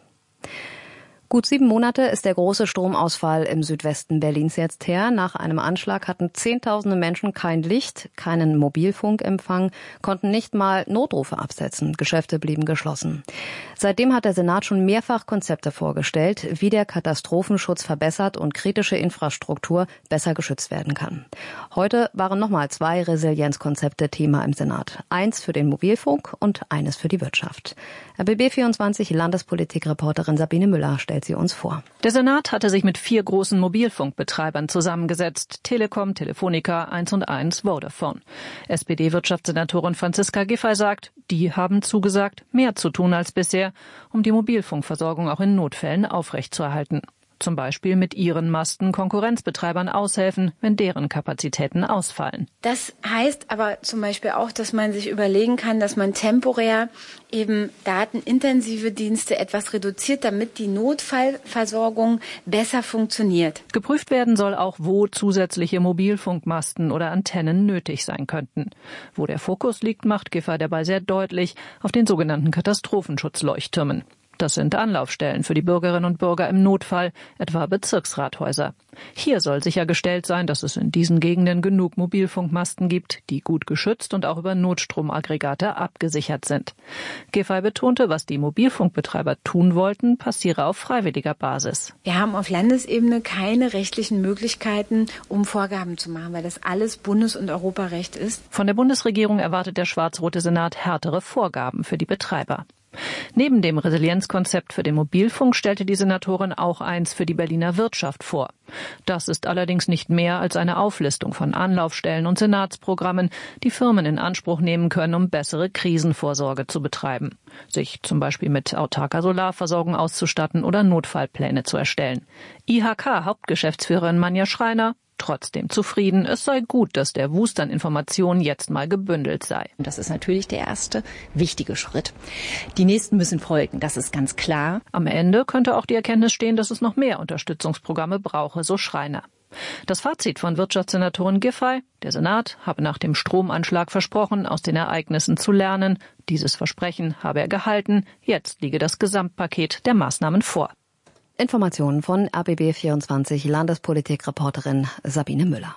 Speaker 1: Gut sieben Monate ist der große Stromausfall im Südwesten Berlins jetzt her. Nach einem Anschlag hatten Zehntausende Menschen kein Licht, keinen Mobilfunkempfang, konnten nicht mal Notrufe absetzen. Geschäfte blieben geschlossen. Seitdem hat der Senat schon mehrfach Konzepte vorgestellt, wie der Katastrophenschutz verbessert und kritische Infrastruktur besser geschützt werden kann. Heute waren nochmal zwei Resilienzkonzepte Thema im Senat. Eins für den Mobilfunk und eines für die Wirtschaft. R B B vierundzwanzig Landespolitikreporterin Sabine Müller stellt sie uns vor.
Speaker 22: Der Senat hatte sich mit vier großen Mobilfunkbetreibern zusammengesetzt. Telekom, Telefonica, eins und eins, Vodafone. S P D-Wirtschaftssenatorin Franziska Giffey sagt, die haben zugesagt, mehr zu tun als bisher, um die Mobilfunkversorgung auch in Notfällen aufrechtzuerhalten. Zum Beispiel mit ihren Masten Konkurrenzbetreibern aushelfen, wenn deren Kapazitäten ausfallen.
Speaker 23: Das heißt aber zum Beispiel auch, dass man sich überlegen kann, dass man temporär eben datenintensive Dienste etwas reduziert, damit die Notfallversorgung besser funktioniert.
Speaker 22: Geprüft werden soll auch, wo zusätzliche Mobilfunkmasten oder Antennen nötig sein könnten. Wo der Fokus liegt, macht Giffey dabei sehr deutlich, auf den sogenannten Katastrophenschutzleuchttürmen. Das sind Anlaufstellen für die Bürgerinnen und Bürger im Notfall, etwa Bezirksrathäuser. Hier soll sichergestellt sein, dass es in diesen Gegenden genug Mobilfunkmasten gibt, die gut geschützt und auch über Notstromaggregate abgesichert sind. Giffey betonte, was die Mobilfunkbetreiber tun wollten, passiere auf freiwilliger Basis.
Speaker 23: Wir haben auf Landesebene keine rechtlichen Möglichkeiten, um Vorgaben zu machen, weil das alles Bundes- und Europarecht ist.
Speaker 22: Von der Bundesregierung erwartet der schwarz-rote Senat härtere Vorgaben für die Betreiber. Neben dem Resilienzkonzept für den Mobilfunk stellte die Senatorin auch eins für die Berliner Wirtschaft vor. Das ist allerdings nicht mehr als eine Auflistung von Anlaufstellen und Senatsprogrammen, die Firmen in Anspruch nehmen können, um bessere Krisenvorsorge zu betreiben, sich zum Beispiel mit autarker Solarversorgung auszustatten oder Notfallpläne zu erstellen. I H K-Hauptgeschäftsführerin Manja Schreiner: Trotzdem zufrieden, es sei gut, dass der Wust an Informationen jetzt mal gebündelt sei.
Speaker 2: Das ist natürlich der erste wichtige Schritt. Die nächsten müssen folgen, das ist ganz klar.
Speaker 22: Am Ende könnte auch die Erkenntnis stehen, dass es noch mehr Unterstützungsprogramme brauche, so Schreiner. Das Fazit von Wirtschaftssenatorin Giffey: Der Senat habe nach dem Stromanschlag versprochen, aus den Ereignissen zu lernen. Dieses Versprechen habe er gehalten. Jetzt liege das Gesamtpaket der Maßnahmen vor.
Speaker 1: Informationen von R B B vierundzwanzig Landespolitik-Reporterin Sabine Müller.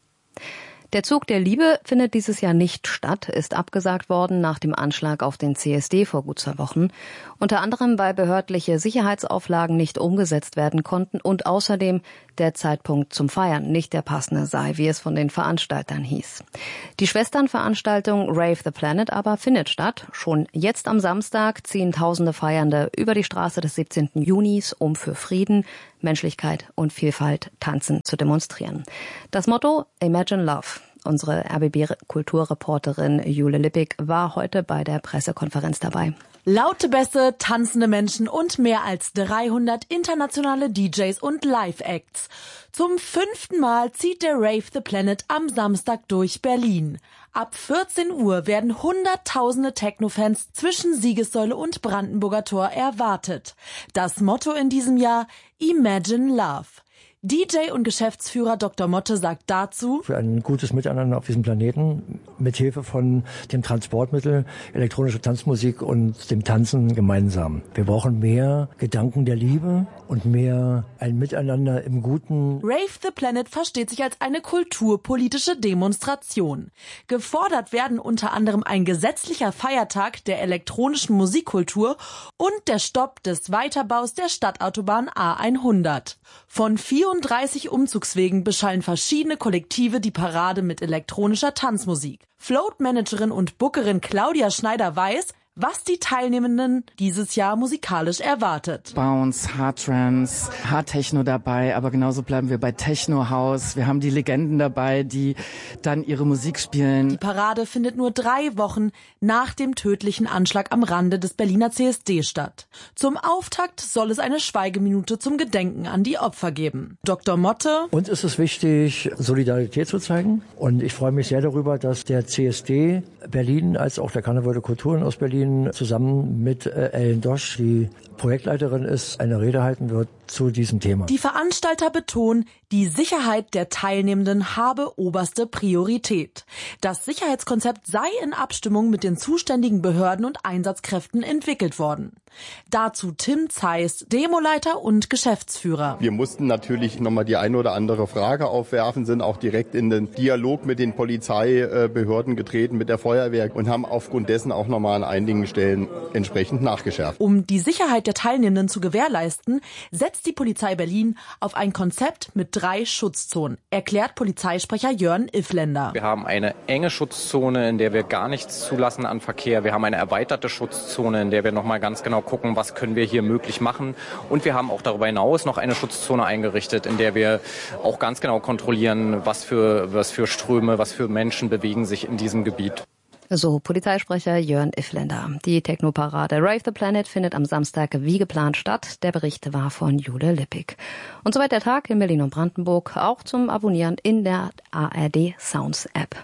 Speaker 1: Der Zug der Liebe findet dieses Jahr nicht statt, ist abgesagt worden nach dem Anschlag auf den C S D vor gut zwei Wochen. Unter anderem, weil behördliche Sicherheitsauflagen nicht umgesetzt werden konnten und außerdem der Zeitpunkt zum Feiern nicht der passende sei, wie es von den Veranstaltern hieß. Die Schwesternveranstaltung Rave the Planet aber findet statt. Schon jetzt am Samstag ziehen tausende Feiernde über die Straße des siebzehnten Junis, um für Frieden, Menschlichkeit und Vielfalt tanzen zu demonstrieren. Das Motto: Imagine Love. Unsere R B B-Kulturreporterin Jule Lippig war heute bei der Pressekonferenz dabei.
Speaker 3: Laute Bässe, tanzende Menschen und mehr als dreihundert internationale D Js und Live-Acts. Zum fünften Mal zieht der Rave the Planet am Samstag durch Berlin. Ab vierzehn Uhr werden hunderttausende Techno-Fans zwischen Siegessäule und Brandenburger Tor erwartet. Das Motto in diesem Jahr: Imagine Love. D J und Geschäftsführer Doktor Motte sagt dazu:
Speaker 4: Für ein gutes Miteinander auf diesem Planeten, mit Hilfe von dem Transportmittel, elektronische Tanzmusik und dem Tanzen gemeinsam. Wir brauchen mehr Gedanken der Liebe und mehr ein Miteinander im Guten.
Speaker 3: Rave the Planet versteht sich als eine kulturpolitische Demonstration. Gefordert werden unter anderem ein gesetzlicher Feiertag der elektronischen Musikkultur und der Stopp des Weiterbaus der Stadtautobahn A hundert. Von vierunddreißig Umzugswegen beschallen verschiedene Kollektive die Parade mit elektronischer Tanzmusik. Float-Managerin und Bookerin Claudia Schneider weiß, was die Teilnehmenden dieses Jahr musikalisch erwartet.
Speaker 24: Bounce, Hard Trance, Hard Techno dabei, aber genauso bleiben wir bei Techno House. Wir haben die Legenden dabei, die dann ihre Musik spielen.
Speaker 3: Die Parade findet nur drei Wochen nach dem tödlichen Anschlag am Rande des Berliner C S D statt. Zum Auftakt soll es eine Schweigeminute zum Gedenken an die Opfer geben. Doktor Motte:
Speaker 4: Uns ist es wichtig, Solidarität zu zeigen. Und ich freue mich sehr darüber, dass der C S D Berlin als auch der Karneval der Kulturen aus Berlin zusammen mit äh, Ellen Dosch, die Projektleiterin ist, eine Rede halten wird zu diesem Thema.
Speaker 3: Die Veranstalter betonen, die Sicherheit der Teilnehmenden habe oberste Priorität. Das Sicherheitskonzept sei in Abstimmung mit den zuständigen Behörden und Einsatzkräften entwickelt worden. Dazu Tim Zeiss, Demoleiter und Geschäftsführer.
Speaker 25: Wir mussten natürlich nochmal die eine oder andere Frage aufwerfen, sind auch direkt in den Dialog mit den Polizeibehörden getreten, mit der Feuerwehr und haben aufgrund dessen auch nochmal an einigen Stellen entsprechend nachgeschärft.
Speaker 3: Um die Sicherheit der Teilnehmenden zu gewährleisten, setzt die Polizei Berlin auf ein Konzept mit drei Schutzzonen, erklärt Polizeisprecher Jörn Iffländer.
Speaker 26: Wir haben eine enge Schutzzone, in der wir gar nichts zulassen an Verkehr. Wir haben eine erweiterte Schutzzone, in der wir nochmal ganz genau gucken, was können wir hier möglich machen. Und wir haben auch darüber hinaus noch eine Schutzzone eingerichtet, in der wir auch ganz genau kontrollieren, was für, was für Ströme, was für Menschen bewegen sich in diesem Gebiet.
Speaker 1: So Polizeisprecher Jörn Iffländer. Die Technoparade Rave the Planet findet am Samstag wie geplant statt. Der Bericht war von Jule Lippig. Und soweit der Tag in Berlin und Brandenburg, auch zum Abonnieren in der A R D Sounds App.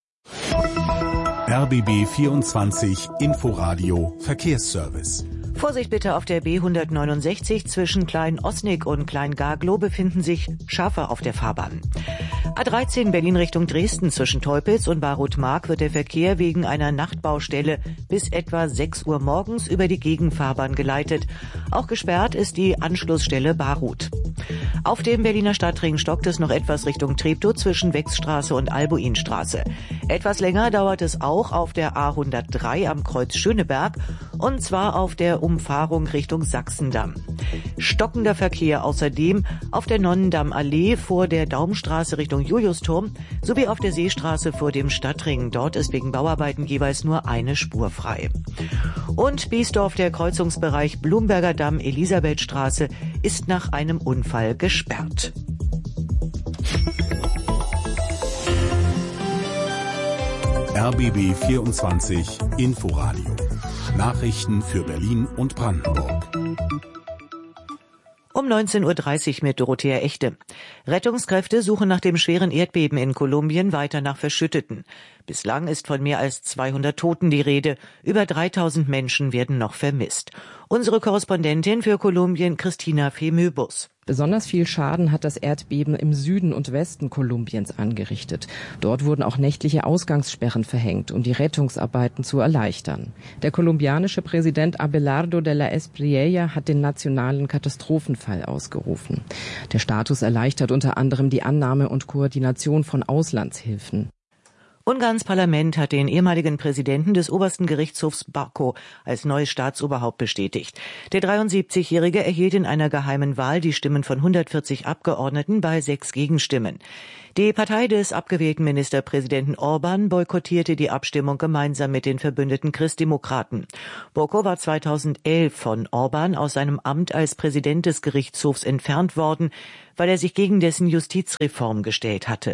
Speaker 15: R B B vierundzwanzig Inforadio Verkehrsservice.
Speaker 6: Vorsicht bitte, auf der B hundertneunundsechzig zwischen Klein-Osnig und Klein-Garglow befinden sich Schafe auf der Fahrbahn. A dreizehn Berlin Richtung Dresden zwischen Teupitz und Baruth-Mark wird der Verkehr wegen einer Nachtbaustelle bis etwa sechs Uhr morgens über die Gegenfahrbahn geleitet. Auch gesperrt ist die Anschlussstelle Baruth. Auf dem Berliner Stadtring stockt es noch etwas Richtung Treptow zwischen Wechsstraße und Albuinstraße. Etwas länger dauert es auch auf der A hundertdrei am Kreuz Schöneberg und zwar auf der Umfahrung Richtung Sachsendamm. Stockender Verkehr außerdem auf der Nonnendammallee vor der Daumstraße Richtung Juliusturm sowie auf der Seestraße vor dem Stadtring. Dort ist wegen Bauarbeiten jeweils nur eine Spur frei. Und Biesdorf, der Kreuzungsbereich Blumberger Damm, Elisabethstraße, ist nach einem Unfall gesperrt.
Speaker 15: R B B vierundzwanzig Inforadio. Nachrichten für Berlin und Brandenburg.
Speaker 6: Um neunzehn Uhr dreißig mit Dorothea Echte. Rettungskräfte suchen nach dem schweren Erdbeben in Kolumbien weiter nach Verschütteten. Bislang ist von mehr als zweihundert Toten die Rede. Über dreitausend Menschen werden noch vermisst. Unsere Korrespondentin für Kolumbien, Christina Femöbus.
Speaker 5: Besonders viel Schaden hat das Erdbeben im Süden und Westen Kolumbiens angerichtet. Dort wurden auch nächtliche Ausgangssperren verhängt, um die Rettungsarbeiten zu erleichtern. Der kolumbianische Präsident Abelardo de la Espriella hat den nationalen Katastrophenfall ausgerufen. Der Status erleichtert unter anderem die Annahme und Koordination von Auslandshilfen.
Speaker 6: Ungarns Parlament hat den ehemaligen Präsidenten des obersten Gerichtshofs Bako als neues Staatsoberhaupt bestätigt. Der dreiundsiebzigjährige erhielt in einer geheimen Wahl die Stimmen von hundertvierzig Abgeordneten bei sechs Gegenstimmen. Die Partei des abgewählten Ministerpräsidenten Orban boykottierte die Abstimmung gemeinsam mit den verbündeten Christdemokraten. Bako war zweitausendelf von Orban aus seinem Amt als Präsident des Gerichtshofs entfernt worden, weil er sich gegen dessen Justizreform gestellt hatte.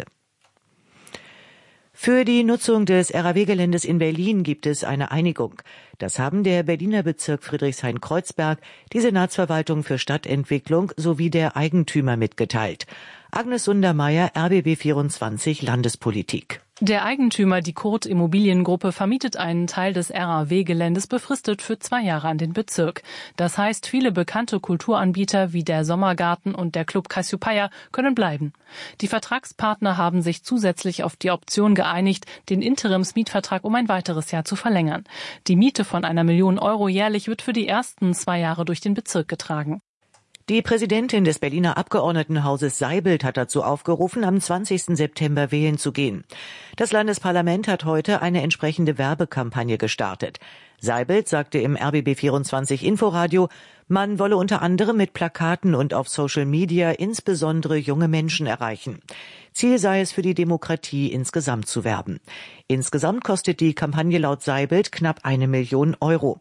Speaker 6: Für die Nutzung des R A W-Geländes in Berlin gibt es eine Einigung. Das haben der Berliner Bezirk Friedrichshain-Kreuzberg, die Senatsverwaltung für Stadtentwicklung sowie der Eigentümer mitgeteilt. Agnes Sundermeier, R B B vierundzwanzig Landespolitik.
Speaker 7: Der Eigentümer, die Kurt Immobiliengruppe, vermietet einen Teil des R A W-Geländes befristet für zwei Jahre an den Bezirk. Das heißt, viele bekannte Kulturanbieter wie der Sommergarten und der Club Cassiopeia können bleiben. Die Vertragspartner haben sich zusätzlich auf die Option geeinigt, den Interimsmietvertrag um ein weiteres Jahr zu verlängern. Die Miete von einer Million Euro jährlich wird für die ersten zwei Jahre durch den Bezirk getragen.
Speaker 6: Die Präsidentin des Berliner Abgeordnetenhauses Seibelt hat dazu aufgerufen, am zwanzigsten September wählen zu gehen. Das Landesparlament hat heute eine entsprechende Werbekampagne gestartet. Seibelt sagte im R B B vierundzwanzig Inforadio, man wolle unter anderem mit Plakaten und auf Social Media insbesondere junge Menschen erreichen. Ziel sei es, für die Demokratie insgesamt zu werben. Insgesamt kostet die Kampagne laut Seibelt knapp eine Million Euro.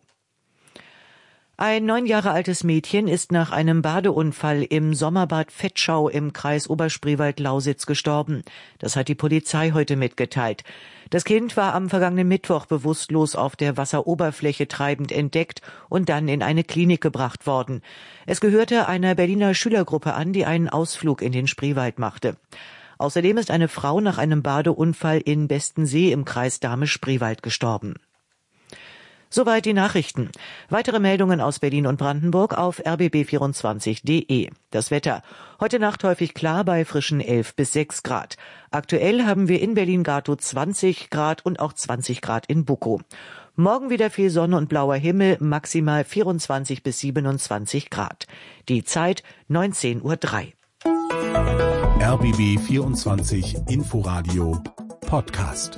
Speaker 6: Ein neun Jahre altes Mädchen ist nach einem Badeunfall im Sommerbad Vetschau im Kreis Oberspreewald-Lausitz gestorben. Das hat die Polizei heute mitgeteilt. Das Kind war am vergangenen Mittwoch bewusstlos auf der Wasseroberfläche treibend entdeckt und dann in eine Klinik gebracht worden. Es gehörte einer Berliner Schülergruppe an, die einen Ausflug in den Spreewald machte. Außerdem ist eine Frau nach einem Badeunfall in Bestensee im Kreis Dahme-Spreewald gestorben. Soweit die Nachrichten. Weitere Meldungen aus Berlin und Brandenburg auf r b b vierundzwanzig punkt d e. Das Wetter. Heute Nacht häufig klar bei frischen elf bis sechs Grad. Aktuell haben wir in Berlin-Gatow zwanzig Grad und auch zwanzig Grad in Bukow. Morgen wieder viel Sonne und blauer Himmel, maximal vierundzwanzig bis siebenundzwanzig Grad. Die Zeit neunzehn Uhr drei.
Speaker 15: R B B vierundzwanzig Inforadio Podcast.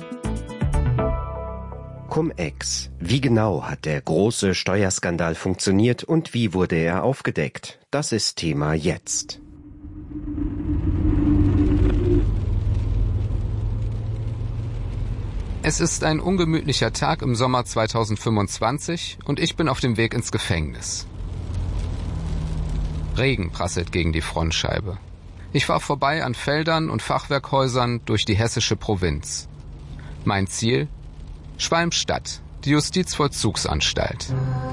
Speaker 8: Cum-Ex. Wie genau hat der große Steuerskandal funktioniert und wie wurde er aufgedeckt? Das ist Thema jetzt.
Speaker 9: Es ist ein ungemütlicher Tag im Sommer zweitausendfünfundzwanzig und ich bin auf dem Weg ins Gefängnis. Regen prasselt gegen die Frontscheibe. Ich fahre vorbei an Feldern und Fachwerkhäusern durch die hessische Provinz. Mein Ziel? Schwalmstadt, die Justizvollzugsanstalt.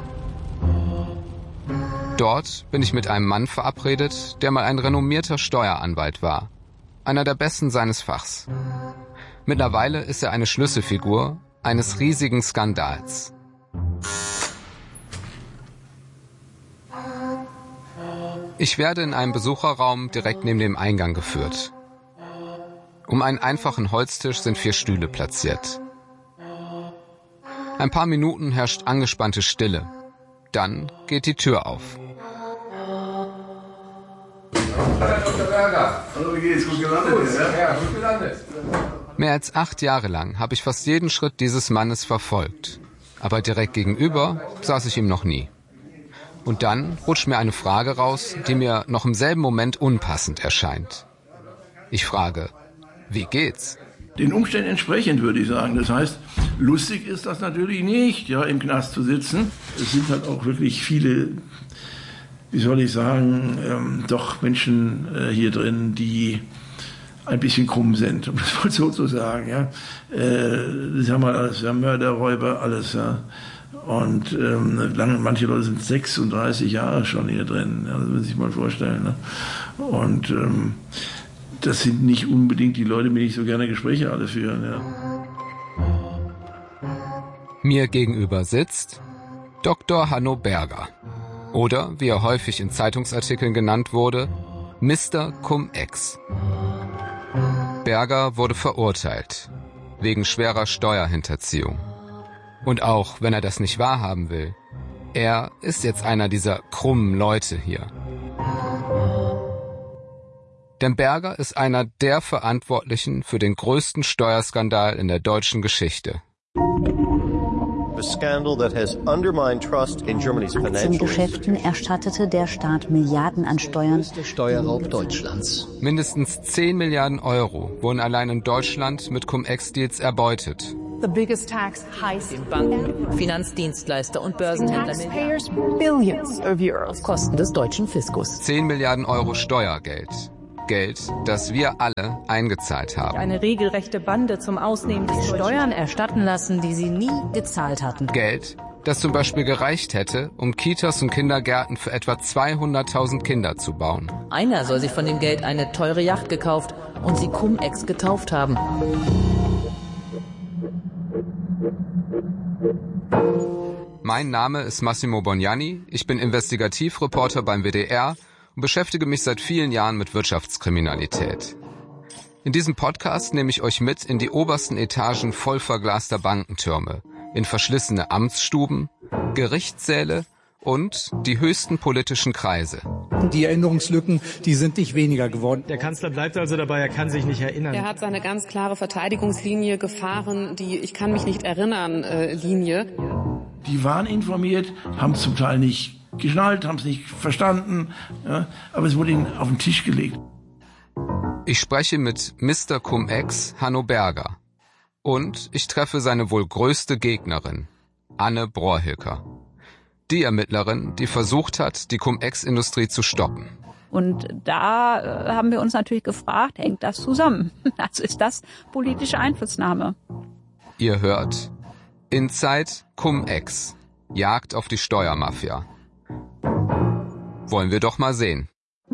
Speaker 9: Dort bin ich mit einem Mann verabredet, der mal ein renommierter Steueranwalt war. Einer der besten seines Fachs. Mittlerweile ist er eine Schlüsselfigur eines riesigen Skandals. Ich werde in einem Besucherraum direkt neben dem Eingang geführt. Um einen einfachen Holztisch sind vier Stühle platziert. Ein paar Minuten herrscht angespannte Stille. Dann geht die Tür auf.
Speaker 10: Herr Doktor Berger. Hallo, wie geht's? Gut gelandet? Gut, ja, gut gelandet.
Speaker 9: Mehr als acht Jahre lang habe ich fast jeden Schritt dieses Mannes verfolgt. Aber direkt gegenüber saß ich ihm noch nie. Und dann rutscht mir eine Frage raus, die mir noch im selben Moment unpassend erscheint. Ich frage, Wie geht's?
Speaker 10: Den Umständen entsprechend, würde ich sagen. Das heißt, lustig ist das natürlich nicht, ja, im Knast zu sitzen. Es sind halt auch wirklich viele, wie soll ich sagen, ähm, doch Menschen äh, hier drin, die ein bisschen krumm sind, um das mal so zu sagen. Ja. Äh, das haben wir alles, ja, Mörder, Räuber, alles. Ja. Und ähm, lange, manche Leute sind sechsunddreißig Jahre schon hier drin, ja, das muss man sich mal vorstellen. Ne. Und ähm, das sind nicht unbedingt die Leute, mit denen ich so gerne Gespräche alle führen. Ja.
Speaker 9: Mir gegenüber sitzt Doktor Hanno Berger. Oder, wie er häufig in Zeitungsartikeln genannt wurde, Mister Cum-Ex. Berger wurde verurteilt. Wegen schwerer Steuerhinterziehung. Und auch, wenn er das nicht wahrhaben will, er ist jetzt einer dieser krummen Leute hier. Denn Berger ist einer der Verantwortlichen für den größten Steuerskandal in der deutschen Geschichte.
Speaker 11: Aktiengeschäften erstattete der Staat Milliarden an Steuern.
Speaker 9: Steuerraub Deutschlands. Mindestens zehn Milliarden Euro wurden allein in Deutschland mit Cum-Ex-Deals erbeutet.
Speaker 12: The biggest tax heist. Den Banken, Finanzdienstleister und Börsenhändler Taxpayers billions of euros auf Kosten des deutschen Fiskus.
Speaker 9: zehn Milliarden Euro Steuergeld. Geld, das wir alle eingezahlt haben.
Speaker 13: Eine regelrechte Bande zum Ausnehmen des
Speaker 11: Steuern erstatten lassen, die sie nie gezahlt hatten.
Speaker 9: Geld, das zum Beispiel gereicht hätte, um Kitas und Kindergärten für etwa zweihunderttausend Kinder zu bauen.
Speaker 12: Einer soll sich von dem Geld eine teure Yacht gekauft und sie Cum-Ex getauft haben.
Speaker 9: Mein Name ist Massimo Bognani, ich bin Investigativreporter beim W D R und beschäftige mich seit vielen Jahren mit Wirtschaftskriminalität. In diesem Podcast nehme ich euch mit in die obersten Etagen voll verglaster Bankentürme, in verschlissene Amtsstuben, Gerichtssäle und die höchsten politischen Kreise.
Speaker 14: Die Erinnerungslücken, die sind nicht weniger geworden. Der Kanzler bleibt also dabei, er kann sich nicht erinnern.
Speaker 16: Er hat seine ganz klare Verteidigungslinie gefahren, die Ich kann mich nicht erinnern äh, Linie.
Speaker 10: Die waren informiert, haben zum Teil nicht geschnallt, haben es nicht verstanden, ja, aber es wurde ihnen auf den Tisch gelegt.
Speaker 9: Ich spreche mit Mister Cum-Ex Hanno Berger und ich treffe seine wohl größte Gegnerin, Anne Brohrhilker. Die Ermittlerin, die versucht hat, die Cum-Ex-Industrie zu stoppen.
Speaker 18: Und da äh, haben wir uns natürlich gefragt, hängt das zusammen? Also ist das politische Einflussnahme?
Speaker 9: Ihr hört Inside Cum-Ex, Jagd auf die Steuermafia. Wollen wir doch mal sehen.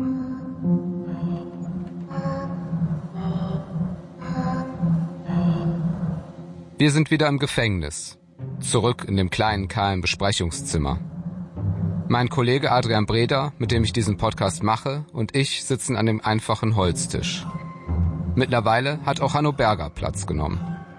Speaker 9: Wir sind wieder im Gefängnis. Zurück in dem kleinen, kahlen Besprechungszimmer. Mein Kollege Adrian Breder, mit dem ich diesen Podcast mache, und ich sitzen an dem einfachen Holztisch. Mittlerweile hat auch Hanno Berger Platz genommen.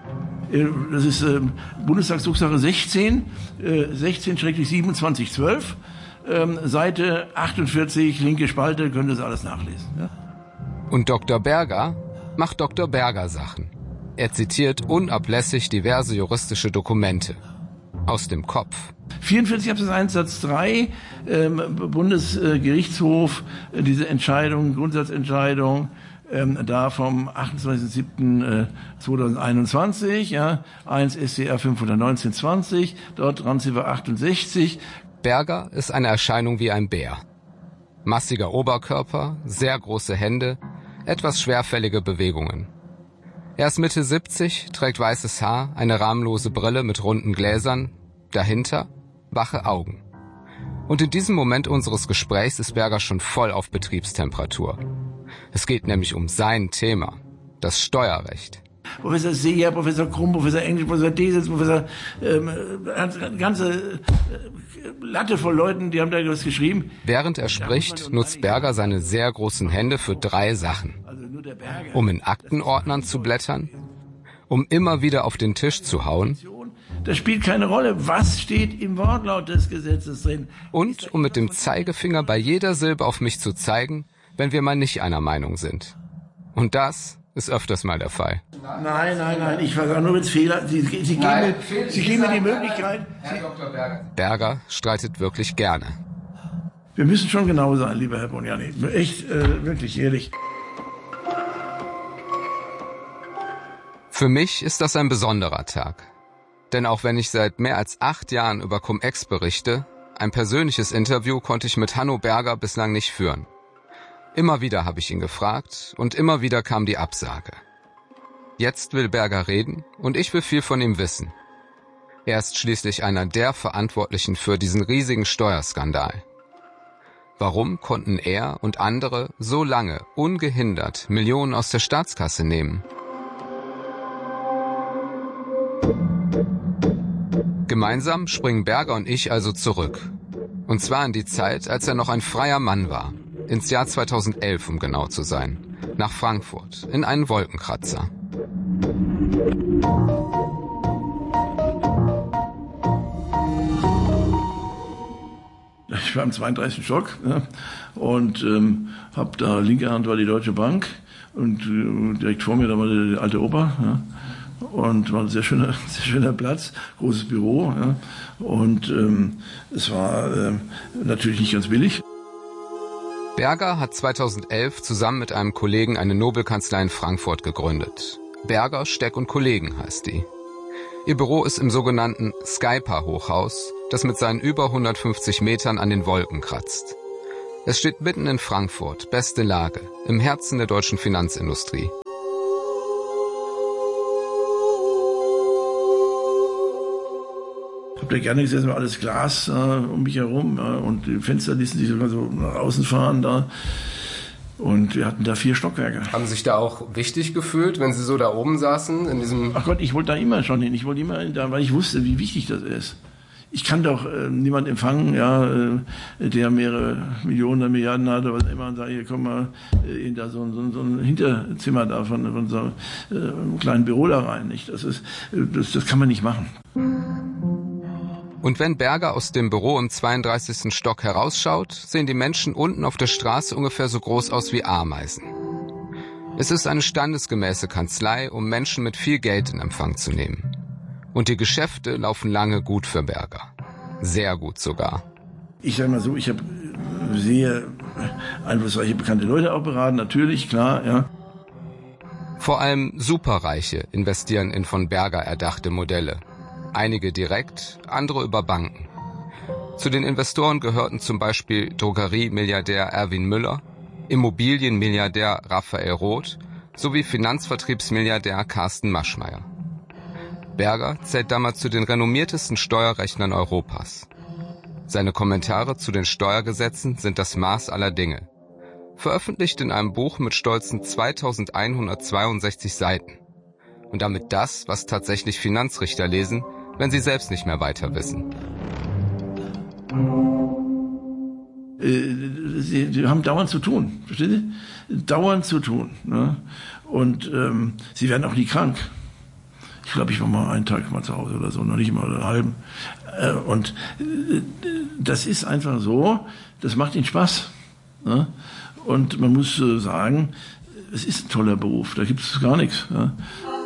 Speaker 10: Das ist äh, Bundestagsdrucksache sechzehn, äh, sechzehn siebenundzwanzig zwölf, ähm, Seite achtundvierzig, linke Spalte, könnt ihr das alles nachlesen. Ja?
Speaker 9: Und Doktor Berger macht Doktor Berger Sachen. Er zitiert unablässig diverse juristische Dokumente. Aus dem Kopf.
Speaker 10: vierundvierzig Absatz eins Satz drei, ähm, Bundesgerichtshof, äh, diese Entscheidung, Grundsatzentscheidung, ähm, da vom achtundzwanzigsten siebten zweitausendeinundzwanzig, ja, eins S C R fünfhundertneunzehn zwanzig, dort Randziffer achtundsechzig.
Speaker 9: Berger ist eine Erscheinung wie ein Bär. Massiger Oberkörper, sehr große Hände, etwas schwerfällige Bewegungen. Er ist Mitte siebzig, trägt weißes Haar, eine rahmenlose Brille mit runden Gläsern, dahinter wache Augen. Und in diesem Moment unseres Gesprächs ist Berger schon voll auf Betriebstemperatur. Es geht nämlich um sein Thema, das Steuerrecht.
Speaker 10: Professor Seeger, Professor Krumm, Professor Englisch, Professor Desitz, Professor, ähm, eine ganze äh, Latte voll Leuten, die haben da was geschrieben.
Speaker 9: Während er spricht, nutzt Berger seine sehr großen Hände für drei Sachen. Um in Aktenordnern zu blättern, um immer wieder auf den Tisch zu hauen.
Speaker 10: Das spielt keine Rolle. Was steht im Wortlaut des Gesetzes drin?
Speaker 9: Und um mit dem Zeigefinger bei jeder Silbe auf mich zu zeigen, wenn wir mal nicht einer Meinung sind. Und das ist öfters mal der Fall.
Speaker 10: Nein, nein, nein, ich sage nur mit Fehler. Sie, Sie, Sie, geben, mir, Sie geben mir die Möglichkeit.
Speaker 9: Herr Doktor Berger. Berger streitet wirklich gerne.
Speaker 10: Wir müssen schon genau sein, lieber Herr Bognani. Echt, äh, wirklich, ehrlich.
Speaker 9: Für mich ist das ein besonderer Tag. Denn auch wenn ich seit mehr als acht Jahren über Cum-Ex berichte, ein persönliches Interview konnte ich mit Hanno Berger bislang nicht führen. Immer wieder habe ich ihn gefragt und immer wieder kam die Absage. Jetzt will Berger reden und ich will viel von ihm wissen. Er ist schließlich einer der Verantwortlichen für diesen riesigen Steuerskandal. Warum konnten er und andere so lange ungehindert Millionen aus der Staatskasse nehmen? Gemeinsam springen Berger und ich also zurück. Und zwar in die Zeit, als er noch ein freier Mann war. Ins Jahr zweitausendelf, um genau zu sein. Nach Frankfurt, in einen Wolkenkratzer.
Speaker 10: Ich war im zweiunddreißigsten Stock, ja, und ähm, habe da, linke Hand war die Deutsche Bank und äh, direkt vor mir da war die alte Oper. Ja. Und war ein sehr schöner, sehr schöner Platz, großes Büro. Ja. Und ähm, es war äh, natürlich nicht ganz billig.
Speaker 9: Berger hat zweitausendelf zusammen mit einem Kollegen eine Nobelkanzlei in Frankfurt gegründet. Berger, Steck und Kollegen heißt die. Ihr Büro ist im sogenannten Skypa-Hochhaus, das mit seinen über hundertfünfzig Metern an den Wolken kratzt. Es steht mitten in Frankfurt, beste Lage, im Herzen der deutschen Finanzindustrie.
Speaker 10: Ich habe da gerne gesessen, war alles Glas äh, um mich herum, ja, und die Fenster ließen sich sogar so nach außen fahren da. Und wir hatten da vier Stockwerke.
Speaker 2: Haben Sie sich da auch wichtig gefühlt, wenn Sie so da oben saßen? In diesem
Speaker 10: Ach Gott, ich wollte da immer schon hin. Ich wollte immer da, weil ich wusste, wie wichtig das ist. Ich kann doch äh, niemanden empfangen, ja, äh, der mehrere Millionen oder Milliarden hat oder was immer, und sage, hier komm mal äh, in da so, so, so ein Hinterzimmer da von, von so äh, einem kleinen Büro da rein. Nicht? Das ist, das, das kann man nicht machen.
Speaker 9: Und wenn Berger aus dem Büro im zweiunddreißigsten Stock herausschaut, sehen die Menschen unten auf der Straße ungefähr so groß aus wie Ameisen. Es ist eine standesgemäße Kanzlei, um Menschen mit viel Geld in Empfang zu nehmen. Und die Geschäfte laufen lange gut für Berger. Sehr gut sogar.
Speaker 10: Ich sage mal so, ich habe sehr einflussreiche, bekannte Leute auch beraten, natürlich, klar, ja.
Speaker 9: Vor allem Superreiche investieren in von Berger erdachte Modelle. Einige direkt, andere über Banken. Zu den Investoren gehörten zum Beispiel Drogeriemilliardär Erwin Müller, Immobilienmilliardär Raphael Roth sowie Finanzvertriebsmilliardär Carsten Maschmeyer. Berger zählt damals zu den renommiertesten Steuerrechnern Europas. Seine Kommentare zu den Steuergesetzen sind das Maß aller Dinge. Veröffentlicht in einem Buch mit stolzen zweitausendeinhundertzweiundsechzig Seiten. Und damit das, was tatsächlich Finanzrichter lesen, wenn sie selbst nicht mehr weiter wissen.
Speaker 10: Sie, sie haben dauernd zu tun, verstehen Sie? Dauernd zu tun. Ne? Und ähm, sie werden auch nie krank. Ich glaube, ich war mal einen Tag mal zu Hause oder so, noch nicht mal einen halben. Äh, und äh, das ist einfach so, das macht ihnen Spaß. Ne? Und man muss äh, sagen, es ist ein toller Beruf, da gibt es gar nichts. Ne?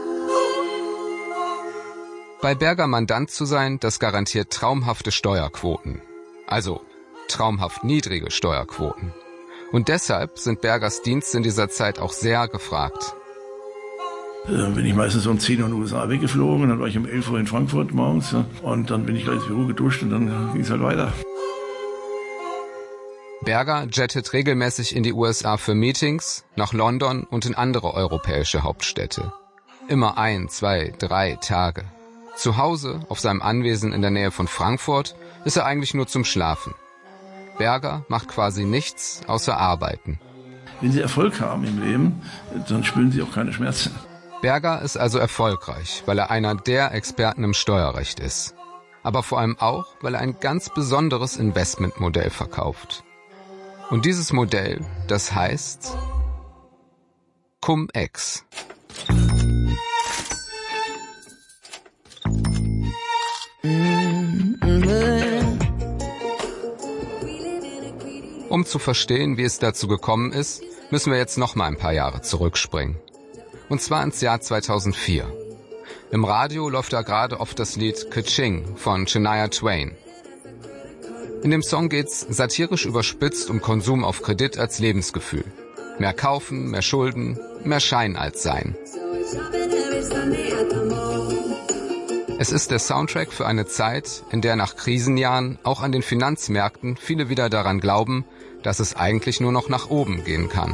Speaker 9: Bei Berger Mandant zu sein, das garantiert traumhafte Steuerquoten. Also traumhaft niedrige Steuerquoten. Und deshalb sind Bergers Dienste in dieser Zeit auch sehr gefragt.
Speaker 10: Äh, bin ich meistens um zehn Uhr in den U S A weggeflogen, dann war ich um elf Uhr in Frankfurt morgens, ja, und dann bin ich gleich ins Büro geduscht und dann ging es halt weiter.
Speaker 9: Berger jettet regelmäßig in die U S A für Meetings, nach London und in andere europäische Hauptstädte. Immer ein, zwei, drei Tage. Zu Hause, auf seinem Anwesen in der Nähe von Frankfurt, ist er eigentlich nur zum Schlafen. Berger macht quasi nichts außer arbeiten.
Speaker 10: Wenn Sie Erfolg haben im Leben, dann spüren Sie auch keine Schmerzen.
Speaker 9: Berger ist also erfolgreich, weil er einer der Experten im Steuerrecht ist. Aber vor allem auch, weil er ein ganz besonderes Investmentmodell verkauft. Und dieses Modell, das heißt Cum-Ex. Um zu verstehen, wie es dazu gekommen ist, müssen wir jetzt noch mal ein paar Jahre zurückspringen. Und zwar ins Jahr zweitausendvier. Im Radio läuft da gerade oft das Lied Ka-Ching von Shania Twain. In dem Song geht's satirisch überspitzt um Konsum auf Kredit als Lebensgefühl. Mehr kaufen, mehr Schulden, mehr Schein als sein. Es ist der Soundtrack für eine Zeit, in der nach Krisenjahren auch an den Finanzmärkten viele wieder daran glauben, dass es eigentlich nur noch nach oben gehen kann.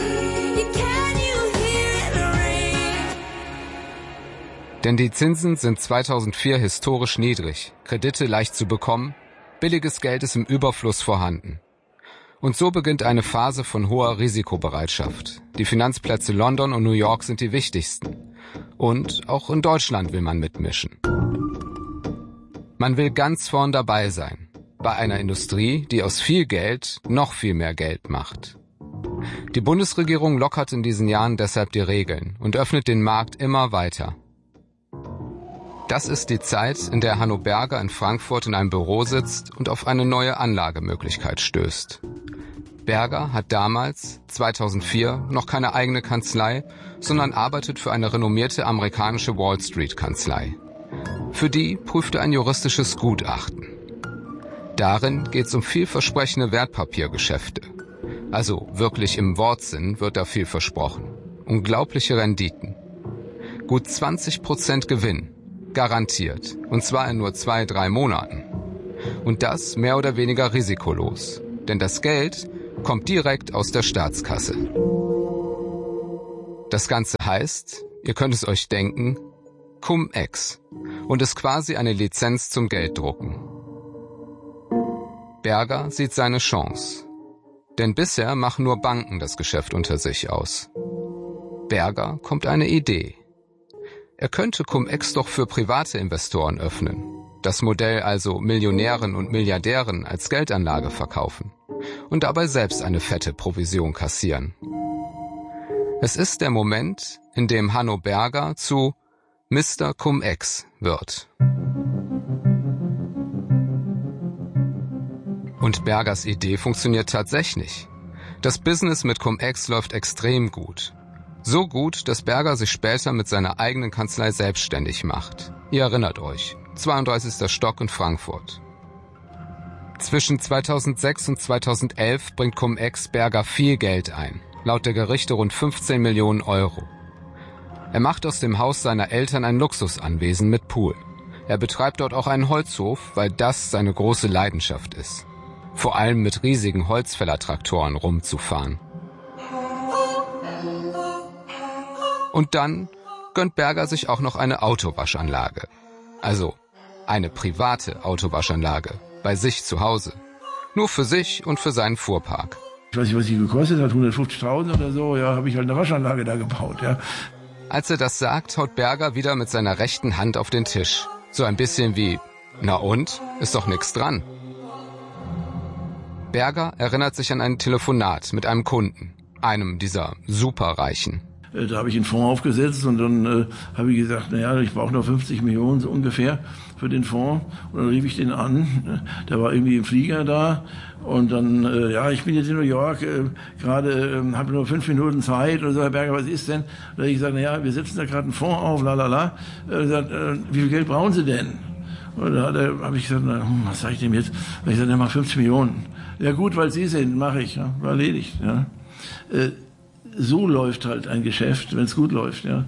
Speaker 9: Denn die Zinsen sind zweitausendvier historisch niedrig, Kredite leicht zu bekommen, billiges Geld ist im Überfluss vorhanden. Und so beginnt eine Phase von hoher Risikobereitschaft. Die Finanzplätze London und New York sind die wichtigsten. Und auch in Deutschland will man mitmischen. Man will ganz vorn dabei sein. Bei einer Industrie, die aus viel Geld noch viel mehr Geld macht. Die Bundesregierung lockert in diesen Jahren deshalb die Regeln und öffnet den Markt immer weiter. Das ist die Zeit, in der Hanno Berger in Frankfurt in einem Büro sitzt und auf eine neue Anlagemöglichkeit stößt. Berger hat damals, zweitausendvier, noch keine eigene Kanzlei, sondern arbeitet für eine renommierte amerikanische Wall-Street-Kanzlei. Für die prüft er ein juristisches Gutachten. Darin geht es um vielversprechende Wertpapiergeschäfte. Also wirklich im Wortsinn wird da viel versprochen. Unglaubliche Renditen. Gut zwanzig Prozent Gewinn. Garantiert. Und zwar in nur zwei, drei Monaten. Und das mehr oder weniger risikolos. Denn das Geld kommt direkt aus der Staatskasse. Das Ganze heißt, ihr könnt es euch denken, Cum-Ex und ist quasi eine Lizenz zum Gelddrucken. Berger sieht seine Chance. Denn bisher machen nur Banken das Geschäft unter sich aus. Berger kommt eine Idee. Er könnte Cum-Ex doch für private Investoren öffnen. Das Modell also Millionären und Milliardären als Geldanlage verkaufen. Und dabei selbst eine fette Provision kassieren. Es ist der Moment, in dem Hanno Berger zu Mister Cum-Ex wird. Und Bergers Idee funktioniert tatsächlich. Das Business mit Cum-Ex läuft extrem gut. So gut, dass Berger sich später mit seiner eigenen Kanzlei selbstständig macht. Ihr erinnert euch, zweiunddreißigster Stock in Frankfurt. Zwischen zweitausendsechs und zweitausendelf bringt Cum-Ex Berger viel Geld ein, laut der Gerichte rund fünfzehn Millionen Euro. Er macht aus dem Haus seiner Eltern ein Luxusanwesen mit Pool. Er betreibt dort auch einen Holzhof, weil das seine große Leidenschaft ist. Vor allem mit riesigen Holzfällertraktoren rumzufahren. Und dann gönnt Berger sich auch noch eine Autowaschanlage. Also eine private Autowaschanlage. Bei sich zu Hause. Nur für sich und für seinen Fuhrpark.
Speaker 10: Ich weiß nicht, was die gekostet hat, hundertfünfzigtausend oder so, ja, habe ich halt eine Waschanlage da gebaut, ja.
Speaker 9: Als er das sagt, haut Berger wieder mit seiner rechten Hand auf den Tisch. So ein bisschen wie, na und? Ist doch nix dran. Berger erinnert sich an ein Telefonat mit einem Kunden, einem dieser Superreichen.
Speaker 10: Da habe ich einen Fonds aufgesetzt und dann äh, habe ich gesagt, naja, ich brauche noch fünfzig Millionen so ungefähr für den Fonds. Und dann rief ich den an, der war irgendwie im Flieger da und dann, äh, ja, ich bin jetzt in New York, äh, gerade äh, habe nur fünf Minuten Zeit und so, Herr Berger, was ist denn? Und ich sage, naja, wir setzen da gerade einen Fonds auf, lalala. Er sagt, äh, wie viel Geld brauchen Sie denn? Und da habe ich gesagt, na, was sage ich dem jetzt? Und ich sagte, ja, mach fünfzig Millionen. Ja gut, weil Sie sind, mache ich, ja, war erledigt. Ja. Äh, So läuft halt ein Geschäft, wenn es gut läuft, ja.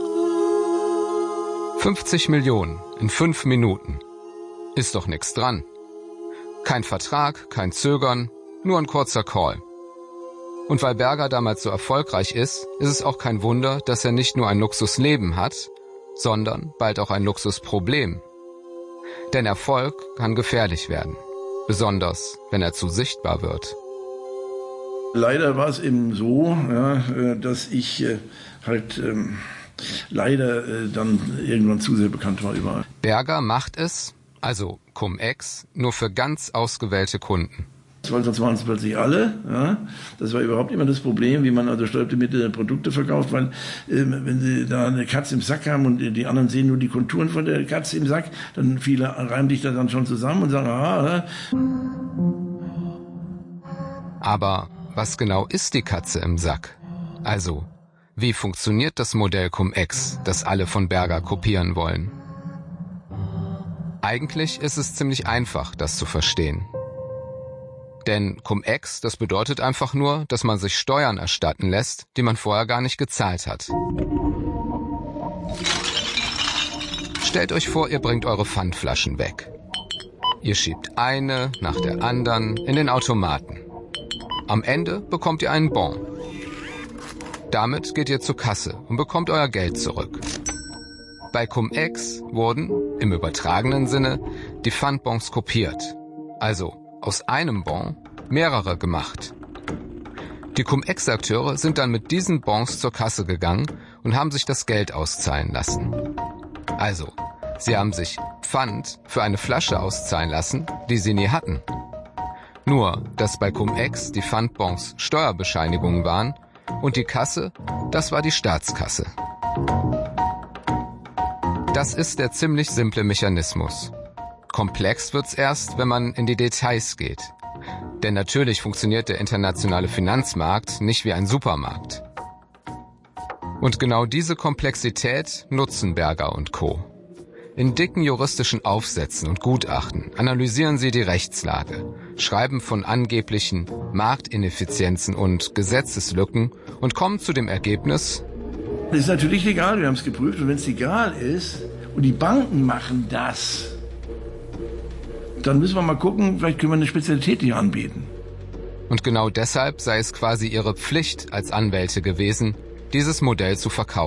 Speaker 9: fünfzig Millionen in fünf Minuten. Ist doch nichts dran. Kein Vertrag, kein Zögern, nur ein kurzer Call. Und weil Berger damals so erfolgreich ist, ist es auch kein Wunder, dass er nicht nur ein Luxusleben hat, sondern bald auch ein Luxusproblem. Denn Erfolg kann gefährlich werden. Besonders, wenn er zu sichtbar wird.
Speaker 10: Leider war es eben so, ja, dass ich äh, halt ähm, leider äh, dann irgendwann zu sehr bekannt war überall.
Speaker 9: Berger macht es, also Cum-Ex, nur für ganz ausgewählte Kunden.
Speaker 10: Das waren es plötzlich alle. Ja. Das war überhaupt immer das Problem, wie man also steuerbedingte Produkte verkauft, weil äh, wenn Sie da eine Katze im Sack haben und die anderen sehen nur die Konturen von der Katze im Sack, dann viele reimen sich das dann schon zusammen und sagen, aha.
Speaker 9: Aber was genau ist die Katze im Sack? Also, wie funktioniert das Modell Cum-Ex, das alle von Berger kopieren wollen? Eigentlich ist es ziemlich einfach, das zu verstehen. Denn Cum-Ex, das bedeutet einfach nur, dass man sich Steuern erstatten lässt, die man vorher gar nicht gezahlt hat. Stellt euch vor, ihr bringt eure Pfandflaschen weg. Ihr schiebt eine nach der anderen in den Automaten. Am Ende bekommt ihr einen Bon. Damit geht ihr zur Kasse und bekommt euer Geld zurück. Bei Cum-Ex wurden, im übertragenen Sinne, die Pfandbons kopiert. Also aus einem Bon mehrere gemacht. Die Cum-Ex-Akteure sind dann mit diesen Bons zur Kasse gegangen und haben sich das Geld auszahlen lassen. Also, sie haben sich Pfand für eine Flasche auszahlen lassen, die sie nie hatten. Nur, dass bei Cum-Ex die Pfandbons Steuerbescheinigungen waren und die Kasse, das war die Staatskasse. Das ist der ziemlich simple Mechanismus. Komplex wird's erst, wenn man in die Details geht. Denn natürlich funktioniert der internationale Finanzmarkt nicht wie ein Supermarkt. Und genau diese Komplexität nutzen Berger und Co. In dicken juristischen Aufsätzen und Gutachten analysieren sie die Rechtslage, schreiben von angeblichen Marktineffizienzen und Gesetzeslücken und kommen zu dem Ergebnis:
Speaker 10: Das ist natürlich legal, wir haben es geprüft, und wenn es legal ist und die Banken machen das, dann müssen wir mal gucken, vielleicht können wir eine Spezialität hier anbieten.
Speaker 9: Und genau deshalb sei es quasi ihre Pflicht als Anwälte gewesen, dieses Modell zu verkaufen.